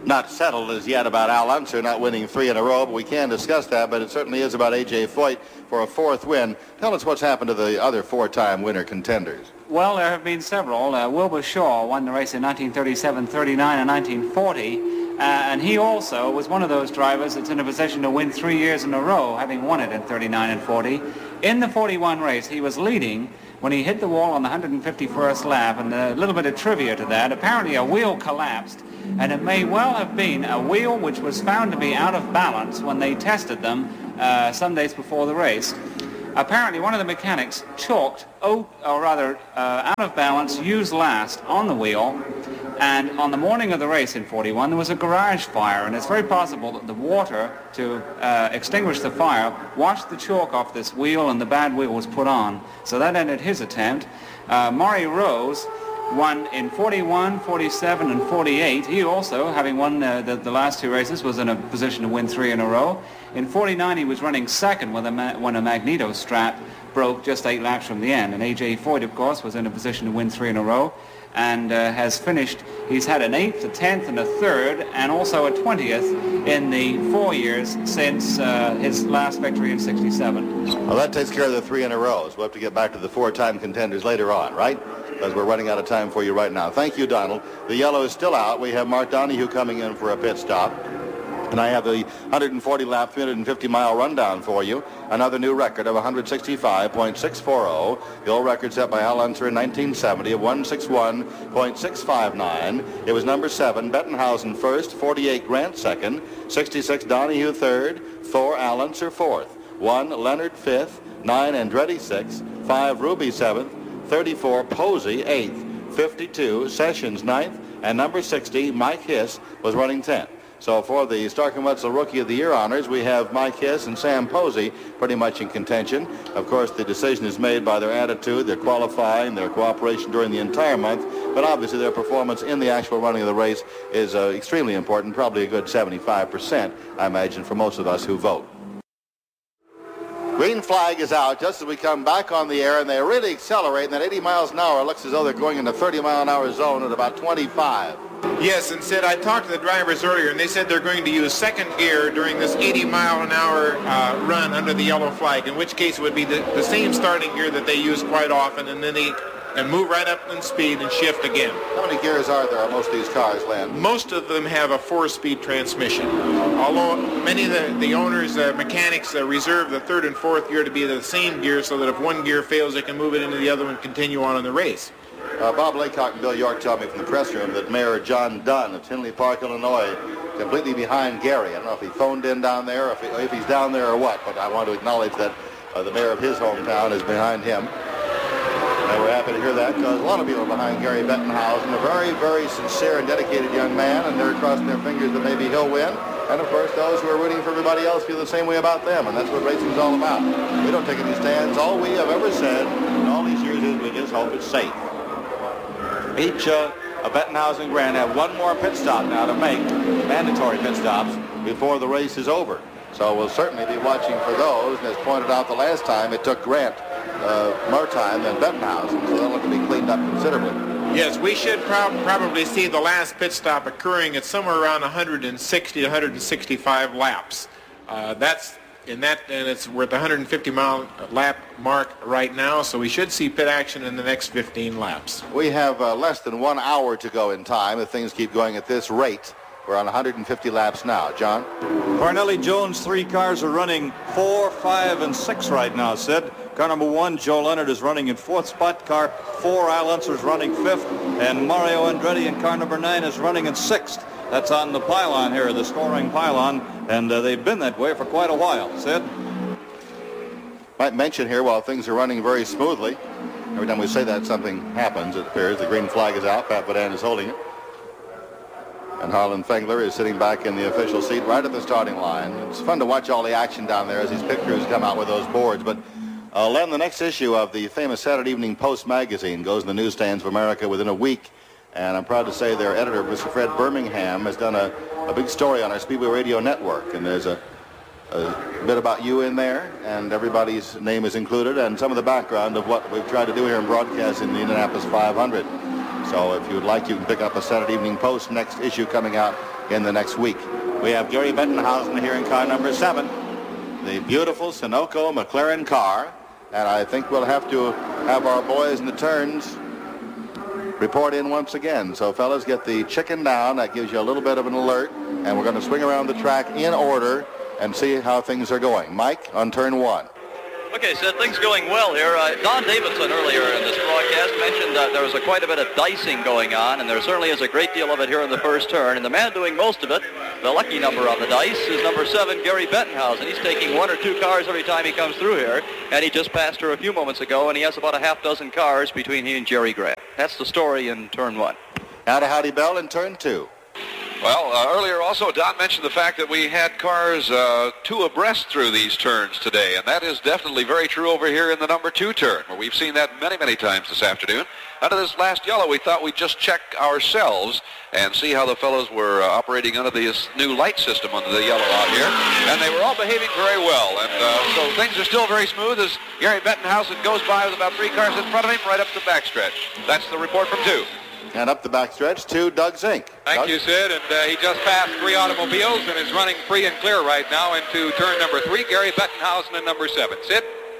not settled as yet about Al Unser not winning three in a row, but we can discuss that, but it certainly is about A J Foyt for a fourth win. Tell us what's happened to the other four-time winner contenders. Well, there have been several. Uh, Wilbur Shaw won the race in nineteen thirty-seven, thirty-nine, and nineteen forty, uh, and he also was one of those drivers that's in a position to win three years in a row, having won it in thirty-nine and forty. In the forty-one race, he was leading when he hit the wall on the one hundred fifty-first lap, and a little bit of trivia to that, apparently a wheel collapsed, and it may well have been a wheel which was found to be out of balance when they tested them uh, some days before the race. Apparently one of the mechanics chalked, or rather uh, out of balance, used last on the wheel, and on the morning of the race in forty-one there was a garage fire, and it's very possible that the water to uh, extinguish the fire washed the chalk off this wheel and the bad wheel was put on. So that ended his attempt. Uh, Maury Rose won in forty-one, forty-seven, and forty-eight. He also, having won uh, the, the last two races, was in a position to win three in a row. In forty-nine, he was running second when a, ma when a magneto strap broke just eight laps from the end. And A J Foyt, of course, was in a position to win three in a row and uh, has finished. He's had an eighth, a tenth, and a third, and also a twentieth in the four years since uh, his last victory in sixty-seven. Well, that takes care of the three in a row. So we'll have to get back to the four-time contenders later on, right? Because we're running out of time for you right now. Thank you, Donald. The yellow is still out. We have Mark Donohue coming in for a pit stop. And I have the one hundred forty lap, three hundred fifty mile rundown for you. Another new record of one hundred sixty-five point six four oh. The old record set by Al Unser in nineteen seventy of one sixty-one point six five nine. It was number seven, Bettenhausen first, forty-eight Grant second, sixty-six Donohue third, four Al Unser fourth, one Leonard fifth, nine Andretti sixth, five Ruby seventh, thirty-four Posey eighth, fifty-two Sessions ninth, and number sixty Mike Hiss was running tenth. So for the Stark and Wetzel Rookie of the Year honors, we have Mike Hiss and Sam Posey pretty much in contention. Of course, the decision is made by their attitude, their qualifying, their cooperation during the entire month, but obviously their performance in the actual running of the race is uh, extremely important, probably a good seventy-five percent, I imagine, for most of us who vote. Green flag is out just as we come back on the air, and they really accelerate, and at eighty miles an hour, it looks as though they're going in a thirty mile an hour zone at about twenty-five. Yes, and Sid, I talked to the drivers earlier, and they said they're going to use second gear during this eighty mile an hour uh, run under the yellow flag, in which case it would be the, the same starting gear that they use quite often, and then they and move right up in speed and shift again. How many gears are there on most of these cars, Len? Most of them have a four-speed transmission, although many of the, the owners, uh, mechanics, uh, reserve the third and fourth gear to be the same gear so that if one gear fails, they can move it into the other and continue on in the race. Uh, Bob Laycock and Bill York tell me from the press room that Mayor John Dunn of Tinley Park, Illinois, completely behind Gary. I don't know if he phoned in down there, or if, he, if he's down there or what, but I want to acknowledge that uh, the mayor of his hometown is behind him. And we're happy to hear that, because a lot of people are behind Gary Bettenhausen, a very, very sincere and dedicated young man, and they're crossing their fingers that maybe he'll win. And, of course, those who are rooting for everybody else feel the same way about them, and that's what racing's all about. We don't take any stands. All we have ever said in all these years is we just hope it's safe. Each uh, a Bettenhausen Grant have one more pit stop now to make, mandatory pit stops, before the race is over. So we'll certainly be watching for those, and as pointed out the last time, it took Grant uh, more time than Bettenhausen, so that'll have to be cleaned up considerably. Yes, we should prob probably see the last pit stop occurring at somewhere around one hundred sixty to one hundred sixty-five laps. Uh, that's in that, and it's we're at the one hundred fifty mile lap mark right now, so we should see pit action in the next fifteen laps. We have uh, less than one hour to go in time if things keep going at this rate. We're on one hundred fifty laps now. John? Parnelli Jones, three cars are running four, five, and six right now, Sid. Car number one, Joe Leonard, is running in fourth spot. Car four, Al Unser, is running fifth. And Mario Andretti in car number nine is running in sixth. That's on the pylon here, the scoring pylon. And uh, they've been that way for quite a while. Sid? Might mention here, while things are running very smoothly, every time we say that, something happens, it appears. The green flag is out. Pat Badan is holding it. And Harlan Fengler is sitting back in the official seat right at the starting line. It's fun to watch all the action down there as these pit crews come out with those boards. But, uh, Len, the next issue of the famous Saturday Evening Post magazine goes in the newsstands of America within a week. And I'm proud to say their editor, Mister Fred Birmingham, has done a, a big story on our Speedway Radio Network. And there's a, a bit about you in there, and everybody's name is included, and some of the background of what we've tried to do here in broadcasting the Indianapolis five hundred. So if you would like, you can pick up a Saturday Evening Post, next issue coming out in the next week. We have Gary Bettenhausen here in car number seven, the beautiful Sunoco McLaren car, and I think we'll have to have our boys in the turns report in once again. So fellas, get the chicken down. That gives you a little bit of an alert, and we're going to swing around the track in order and see how things are going. Mike, on turn one. Okay, Sid, things going well here. Uh, Don Davidson earlier in this broadcast mentioned that there was a, quite a bit of dicing going on, and there certainly is a great deal of it here in the first turn. And the man doing most of it, the lucky number on the dice, is number seven, Gary Bettenhausen. He's taking one or two cars every time he comes through here, and he just passed her a few moments ago, and he has about a half dozen cars between he and Jerry Grant. That's the story in turn one. Now to Howdy Bell in turn two. Well, uh, earlier also, Don mentioned the fact that we had cars uh, two abreast through these turns today, and that is definitely very true over here in the number two turn, where we've seen that many, many times this afternoon. Under this last yellow, we thought we'd just check ourselves and see how the fellows were uh, operating under this new light system under the yellow out here, and they were all behaving very well, and uh, so things are still very smooth as Gary Bettenhausen goes by with about three cars in front of him right up the backstretch. That's the report from two. And up the backstretch to Doug Zink. Thank Doug? you, Sid. And uh, he just passed three automobiles and is running free and clear right now into turn number three. Gary Bettenhausen in number seven. Sid?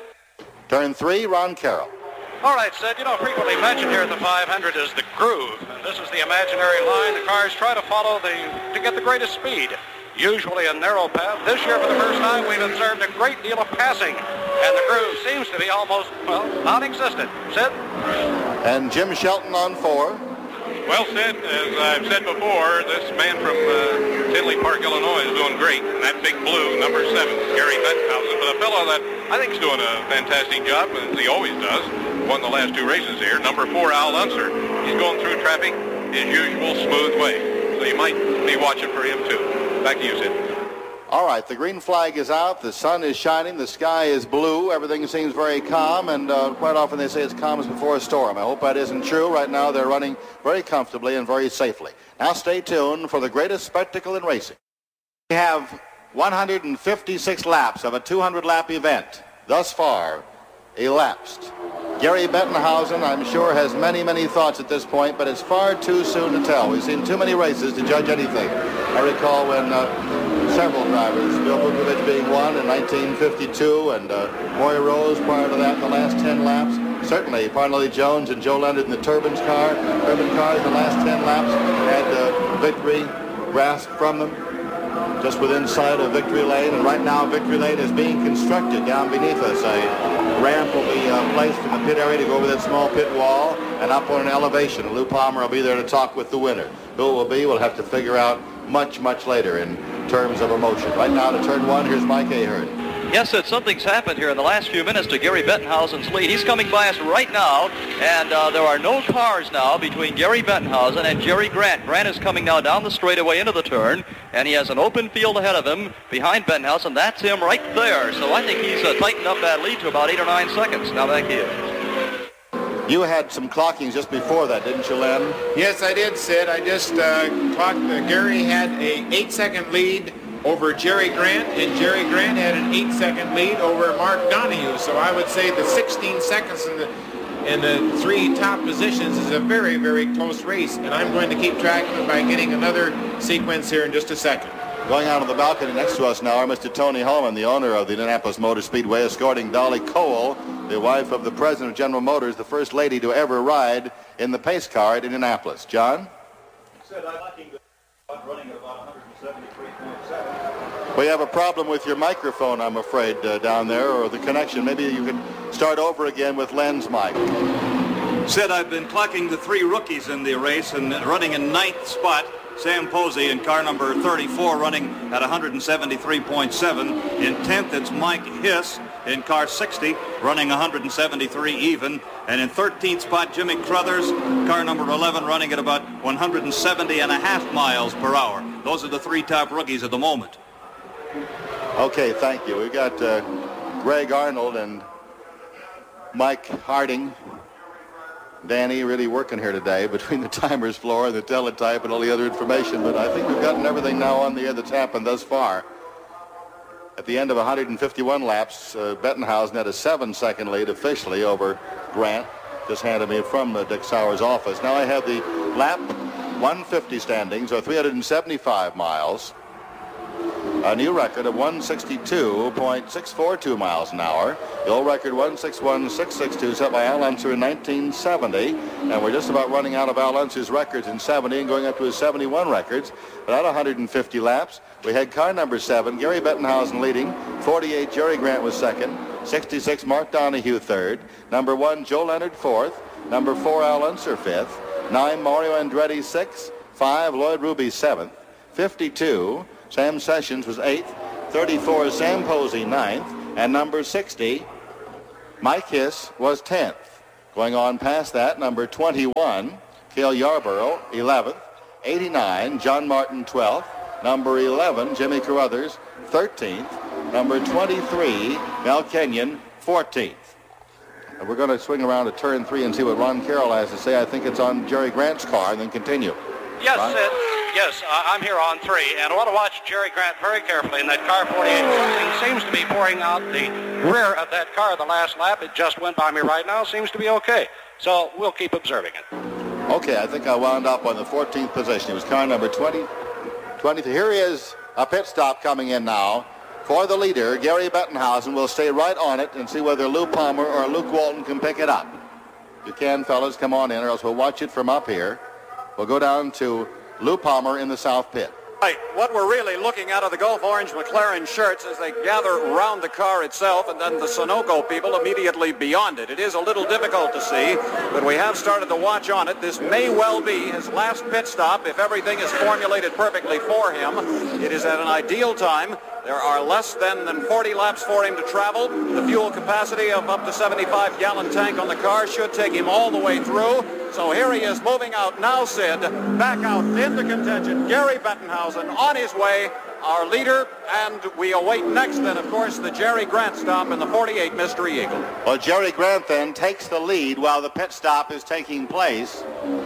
Turn three, Ron Carroll. All right, Sid, you know, frequently mentioned here at the five hundred is the groove. And this is the imaginary line the cars try to follow the, to get the greatest speed. Usually a narrow path. This year, for the first time, we've observed a great deal of passing. And the groove seems to be almost, well, non-existent. Sid? And Jim Shelton on four. Well, Sid, as I've said before, this man from uh, Tinley Park, Illinois is doing great. And that big blue, number seven, Gary Bettenhausen, but a fellow that I think is doing a fantastic job, as he always does, won the last two races here, number four, Al Unser. He's going through traffic his usual smooth way. So you might be watching for him, too. Back to you, Sid. All right, the green flag is out, the sun is shining, the sky is blue, everything seems very calm, and uh, quite often they say it's calm as before a storm. I hope that isn't true. Right now they're running very comfortably and very safely. Now stay tuned for the greatest spectacle in racing. We have one hundred fifty-six laps of a two hundred lap event thus far elapsed. Gary Bettenhausen, I'm sure, has many, many thoughts at this point, but it's far too soon to tell. We've seen too many races to judge anything. I recall when uh, several drivers, Bill Vukovich being one in nineteen fifty-two, and uh, Roy Rose prior to that in the last ten laps. Certainly, Parnelli Jones and Joe Leonard in the Turbines car, Turbine cars in the last ten laps had uh, victory grasped from them just within sight of victory lane, and right now victory lane is being constructed down beneath us. A ramp will be uh, placed in the pit area to go over that small pit wall and up on an elevation. Lou Palmer will be there to talk with the winner. Who it will be, we'll have to figure out much, much later in terms of emotion. Right now to turn one, here's Mike Ahern. Yes, Sid, something's happened here in the last few minutes to Gary Bettenhausen's lead. He's coming by us right now, and uh, there are no cars now between Gary Bettenhausen and Jerry Grant. Grant is coming now down the straightaway into the turn, and he has an open field ahead of him behind Bettenhausen. That's him right there. So I think he's uh, tightened up that lead to about eight or nine seconds. Now back here. You had some clockings just before that, didn't you, Len? Yes, I did, Sid. I just uh, clocked. Uh, Gary had a eight-second lead over Jerry Grant, and Jerry Grant had an eight-second lead over Mark Donahue. So I would say the sixteen seconds in the in the three top positions is a very, very close race, and I'm going to keep track of it by getting another sequence here in just a second. Going out on the balcony next to us now are Mister Tony Holman, the owner of the Indianapolis Motor Speedway, escorting Dolly Cole, the wife of the president of General Motors, the first lady to ever ride in the pace car at Indianapolis. John? Said I'd like him to running at about one seventy-three point seven. We have a problem with your microphone, I'm afraid, uh, down there, or the connection. Maybe you can start over again with Len's mic. Said I've been clocking the three rookies in the race and running in ninth spot. Sam Posey in car number thirty-four running at one seventy-three point seven. In tenth, it's Mike Hiss in car sixty running one seventy-three even. And in thirteenth spot, Jimmy Crothers, car number eleven, running at about one seventy and a half miles per hour. Those are the three top rookies at the moment. Okay, thank you. We've got uh, Greg Arnold and Mike Harding. Danny really working here today between the timer's floor and the teletype and all the other information, but I think we've gotten everything now on the air that's happened thus far. At the end of one hundred fifty-one laps, uh, Bettenhausen had a seven-second lead officially over Grant, just handed me from uh, Dick Sauer's office. Now I have the lap one fifty standings, or three hundred seventy-five miles. A new record of one sixty-two point six four two miles an hour. The old record one sixty-one point six six two set by Al Unser in nineteen seventy. And we're just about running out of Al Unser's records in seventy and going up to his seventy-one records. But at one hundred fifty laps, we had car number seven, Gary Bettenhausen leading. forty-eight, Jerry Grant was second. sixty-six, Mark Donahue third. Number one, Joe Leonard fourth. Number four, Al Unser fifth. Nine, Mario Andretti sixth. Five, Lloyd Ruby seventh. fifty-two, Sam Sessions was eighth. thirty-four, Sam Posey ninth. And number sixty, Mike Hiss was tenth. Going on past that, number twenty-one, Cale Yarborough eleventh. eighty-nine, John Martin twelfth. Number eleven, Jimmy Carruthers thirteenth. Number twenty-three, Mel Kenyon fourteenth. And we're going to swing around to turn three and see what Ron Carroll has to say. I think it's on Jerry Grant's car, and then continue. Yes, Ron? it, yes, uh, I'm here on three, and I want to watch Jerry Grant very carefully in that car forty-eight. Something seems to be pouring out the rear of that car the last lap. It just went by me right now. Seems to be okay. So we'll keep observing it. Okay, I think I wound up on the fourteenth position. It was car number twenty, twenty-three. Here he is, a pit stop coming in now. For the leader, Gary Bettenhausen will stay right on it and see whether Lou Palmer or Luke Walton can pick it up. You can, fellas, come on in, or else we'll watch it from up here. We'll go down to Lou Palmer in the south pit. Right. What we're really looking at are the Gulf Orange McLaren shirts as they gather around the car itself, and then the Sunoco people immediately beyond it. It is a little difficult to see, but we have started to watch on it. This may well be his last pit stop if everything is formulated perfectly for him. It is at an ideal time. There are less than, than forty laps for him to travel. The fuel capacity of up to seventy-five gallon tank on the car should take him all the way through. So here he is moving out now, Sid, back out into contention. Gary Bettenhausen on his way, our leader, and we await next then, of course, the Jerry Grant stop in the forty-eight Mystery Eagle. Well, Jerry Grant then takes the lead while the pit stop is taking place.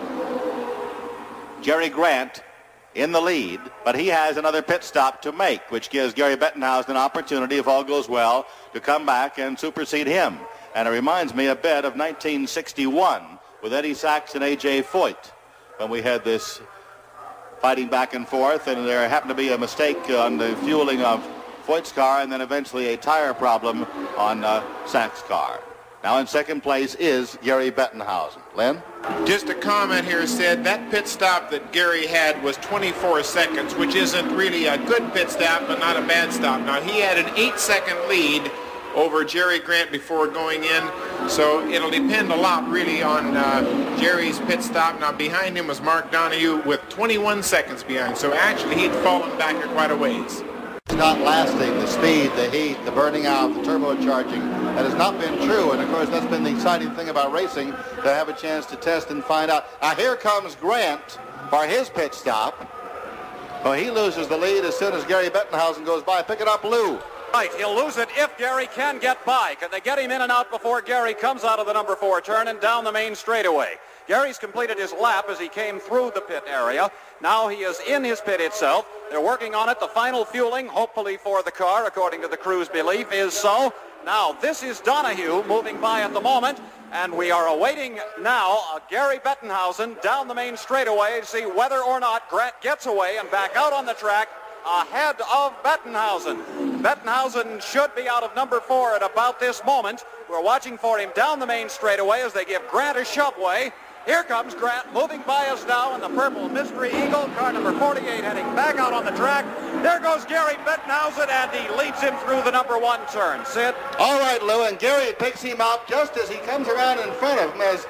Jerry Grant in the lead, but he has another pit stop to make, which gives Gary Bettenhausen an opportunity, if all goes well, to come back and supersede him. And it reminds me a bit of nineteen sixty-one with Eddie Sachs and A J Foyt, when we had this fighting back and forth, and there happened to be a mistake on the fueling of Foyt's car, and then eventually a tire problem on uh, Sachs' car. Now in second place is Gary Bettenhausen. Len? Just a comment here, said that pit stop that Gary had was twenty-four seconds, which isn't really a good pit stop, but not a bad stop. Now, he had an eight-second lead over Jerry Grant before going in, so it'll depend a lot, really, on uh, Jerry's pit stop. Now, behind him was Mark Donahue with twenty-one seconds behind, so actually he'd fallen back here quite a ways. It's not lasting, the speed, the heat, the burning out, the turbocharging. That has not been true, and of course that's been the exciting thing about racing, to have a chance to test and find out. Now here comes Grant for his pit stop. Well, he loses the lead as soon as Gary Bettenhausen goes by. Pick it up, Lou. Right, he'll lose it if Gary can get by. Can they get him in and out before Gary comes out of the number four turn and down the main straightaway? Gary's completed his lap as he came through the pit area. Now he is in his pit itself. They're working on it. The final fueling, hopefully for the car, according to the crew's belief, is so. Now, this is Donahue moving by at the moment, and we are awaiting now uh, Gary Bettenhausen down the main straightaway to see whether or not Grant gets away and back out on the track ahead of Bettenhausen. Bettenhausen should be out of number four at about this moment. We're watching for him down the main straightaway as they give Grant a shoveway. Here comes Grant moving by us now in the purple Mystery Eagle, car number forty-eight, heading back out on the track. There goes Gary Bettenhausen, and he leads him through the number one turn. Sid? All right, Lou, and Gary picks him up just as he comes around in front of him as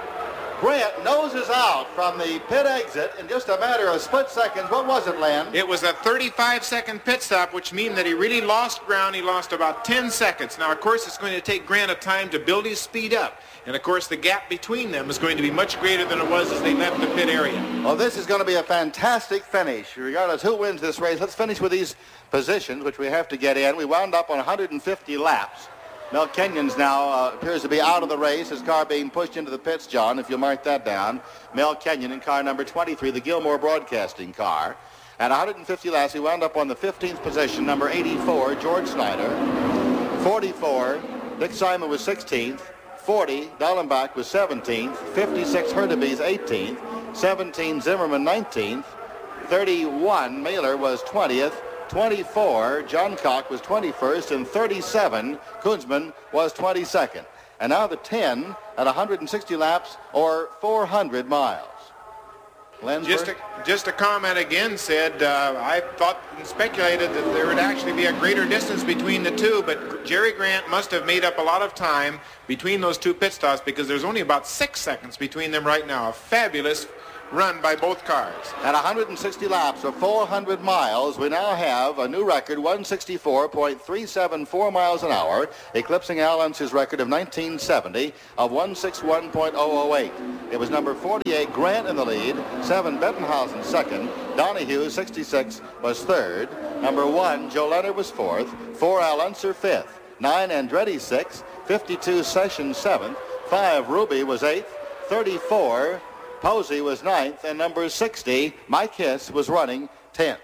Grant noses out from the pit exit in just a matter of split seconds. What was it, Len? It was a thirty-five second pit stop, which means that he really lost ground. He lost about ten seconds. Now, of course, it's going to take Grant a time to build his speed up. And, of course, the gap between them is going to be much greater than it was as they left the pit area. Well, this is going to be a fantastic finish. Regardless who wins this race, let's finish with these positions, which we have to get in. We wound up on one hundred fifty laps. Mel Kenyon's now uh, appears to be out of the race. His car being pushed into the pits, John, if you'll mark that down. Mel Kenyon in car number twenty-three, the Gilmore Broadcasting car. At one hundred fifty laps, he wound up on the fifteenth position, number eighty-four, George Snyder. forty-four, Dick Simon was sixteenth. forty, Dallenbach was seventeenth. fifty-six, Hurtubise eighteenth. seventeen Zimmerman nineteenth, thirty-one Mailer was twentieth, twenty-four John Cock was twenty-first, and thirty-seven Kunzman was twenty-second. And now the ten at one hundred sixty laps or four hundred miles. Just a, just a comment again, said uh, I thought and speculated that there would actually be a greater distance between the two, but Jerry Grant must have made up a lot of time between those two pit stops because there's only about six seconds between them right now. A fabulous run by both cars. At one hundred sixty laps or four hundred miles, we now have a new record, one sixty-four point three seven four miles an hour, eclipsing Al Unser's record of nineteen seventy of one sixty-one point oh oh eight. It was number forty-eight, Grant in the lead, seven, Bettenhausen second, Donahue, sixty-six, was third, number one, Joe Leonard was fourth, four, Al Unser fifth, nine, Andretti sixth, fifty-two, Sessions seventh, five, Ruby was eighth, thirty-four, Posey was ninth, and number sixty, Mike Hiss, was running tenth.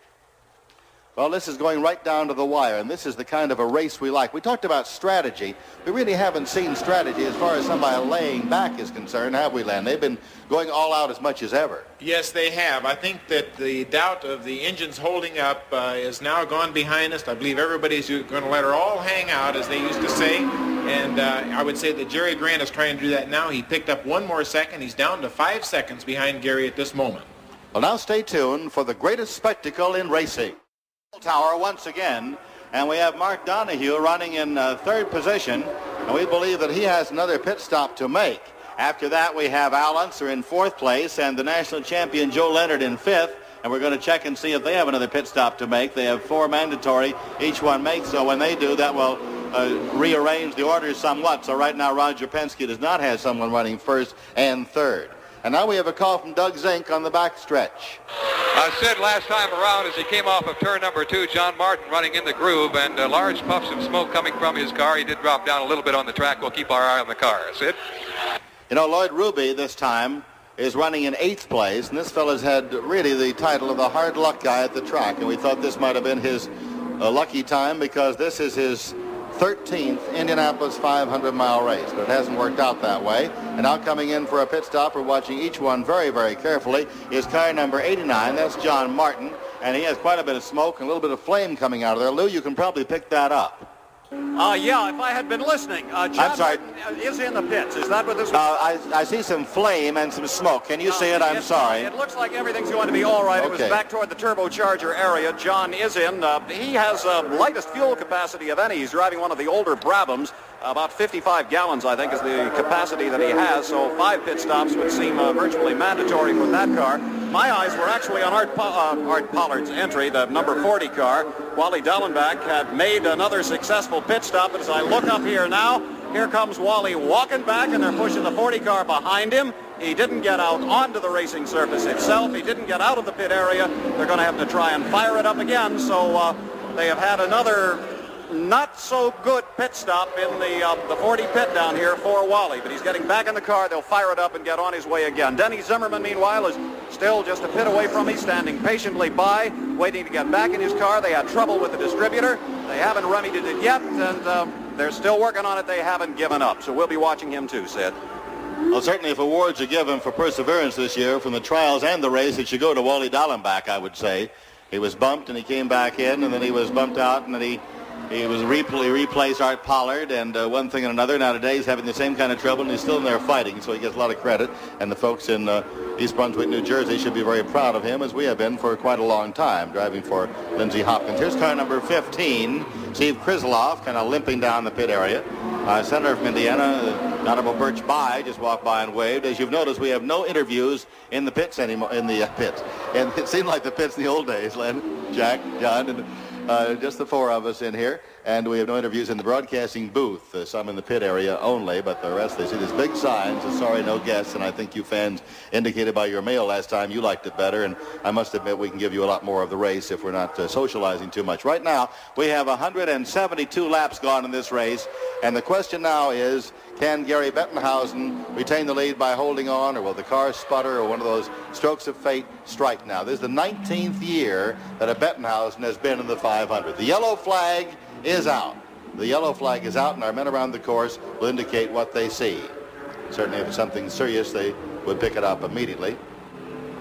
Well, this is going right down to the wire, and this is the kind of a race we like. We talked about strategy. We really haven't seen strategy as far as somebody laying back is concerned, have we, Len? They've been going all out as much as ever. Yes, they have. I think that the doubt of the engines holding up uh, is now gone behind us. I believe everybody's going to let her all hang out, as they used to say. And uh, I would say that Jerry Grant is trying to do that now. He picked up one more second. He's down to five seconds behind Gary at this moment. Well, now stay tuned for the greatest spectacle in racing. Tower once again, and we have Mark Donahue running in uh, third position, and we believe that he has another pit stop to make. After that, we have Al Unser in fourth place and the national champion Joe Leonard in fifth, and we're going to check and see if they have another pit stop to make. They have four mandatory each one makes, so when they do, that will uh, rearrange the orders somewhat. So right now, Roger Penske does not have someone running first and third. And now we have a call from Doug Zink on the backstretch. I said last time around as he came off of turn number two, John Martin running in the groove, and uh, large puffs of smoke coming from his car. He did drop down a little bit on the track. We'll keep our eye on the car. Sid? You know, Lloyd Ruby this time is running in eighth place, and this fella's had really the title of the hard luck guy at the track, and we thought this might have been his uh, lucky time because this is his thirteenth Indianapolis five hundred mile race, but it hasn't worked out that way. And now coming in for a pit stop, we're watching each one very, very carefully, is car number eighty-nine. That's John Martin, and he has quite a bit of smoke and a little bit of flame coming out of there. Lou, you can probably pick that up. Uh, yeah, if I had been listening. Uh, John I'm sorry. Martin is in the pits. Is that what this was? Uh, I, I see some flame and some smoke. Can you uh, see it? I'm it, sorry. It looks like everything's going to be all right. Okay. It was back toward the turbocharger area. John is in. Uh, he has uh, lightest fuel capacity of any. He's driving one of the older Brabhams. About fifty-five gallons, I think, is the capacity that he has. So five pit stops would seem uh, virtually mandatory for that car. My eyes were actually on Art, uh, Art Pollard's entry, the number forty car. Wally Dallenbach had made another successful pit stop. As I look up here now, here comes Wally walking back, and they're pushing the forty car behind him. He didn't get out onto the racing surface itself. He didn't get out of the pit area. They're going to have to try and fire it up again. So uh, they have had another not so good pit stop in the uh, the forty pit down here for Wally, but he's getting back in the car. They'll fire it up and get on his way again. Denny Zimmerman, meanwhile, is still just a pit away from me, standing patiently by, waiting to get back in his car. They had trouble with the distributor. They haven't remedied it yet, and um, they're still working on it. They haven't given up, so we'll be watching him too, Sid. Well, certainly if awards are given for perseverance this year from the trials and the race, it should go to Wally Dallenbach, I would say. He was bumped, and he came back in, and then he was bumped out, and then he He was repl- replaced Art Pollard, and uh, one thing and another. Now today he's having the same kind of trouble, and he's still in there fighting, so he gets a lot of credit. And the folks in uh, East Brunswick, New Jersey should be very proud of him, as we have been for quite a long time, driving for Lindsey Hopkins. Here's car number fifteen, Steve Krisloff, kind of limping down the pit area. Uh, Senator from Indiana, uh, Honorable Birch Bayh, just walked by and waved. As you've noticed, we have no interviews in the pits anymore, in the uh, pits. And it seemed like the pits in the old days, Len, Jack, John, and Uh, just the four of us in here, and we have no interviews in the broadcasting booth, uh, some in the pit area only, but the rest, they see these big signs, uh, sorry, no guests, and I think you fans indicated by your mail last time you liked it better, and I must admit we can give you a lot more of the race if we're not uh, socializing too much. Right now, we have one hundred seventy-two laps gone in this race, and the question now is, can Gary Bettenhausen retain the lead by holding on, or will the car sputter, or one of those strokes of fate strike now? This is the nineteenth year that a Bettenhausen has been in the five hundred. The yellow flag is out. The yellow flag is out, and our men around the course will indicate what they see. Certainly if it's something serious, they would pick it up immediately.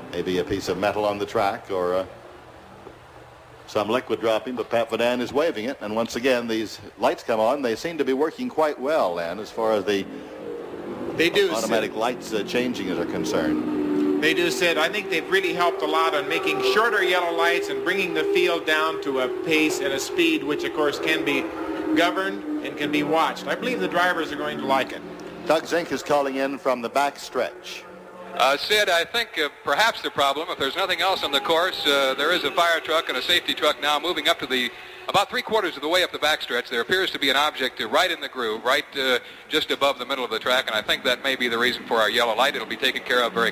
maybe a piece of metal on the track or uh, some liquid dropping, but Pat Vadan is waving it. And once again, these lights come on. They seem to be working quite well, and as far as the they do automatic Sid. lights uh, changing are concerned. They do, Sid. I think they've really helped a lot on making shorter yellow lights and bringing the field down to a pace and a speed which, of course, can be governed and can be watched. I believe the drivers are going to like it. Doug Zink is calling in from the back stretch. Uh, Sid, I think uh, perhaps the problem, if there's nothing else on the course, uh, there is a fire truck and a safety truck now moving up to the, about three quarters of the way up the backstretch. There appears to be an object uh, right in the groove, right uh, just above the middle of the track, and I think that may be the reason for our yellow light. It'll be taken care of very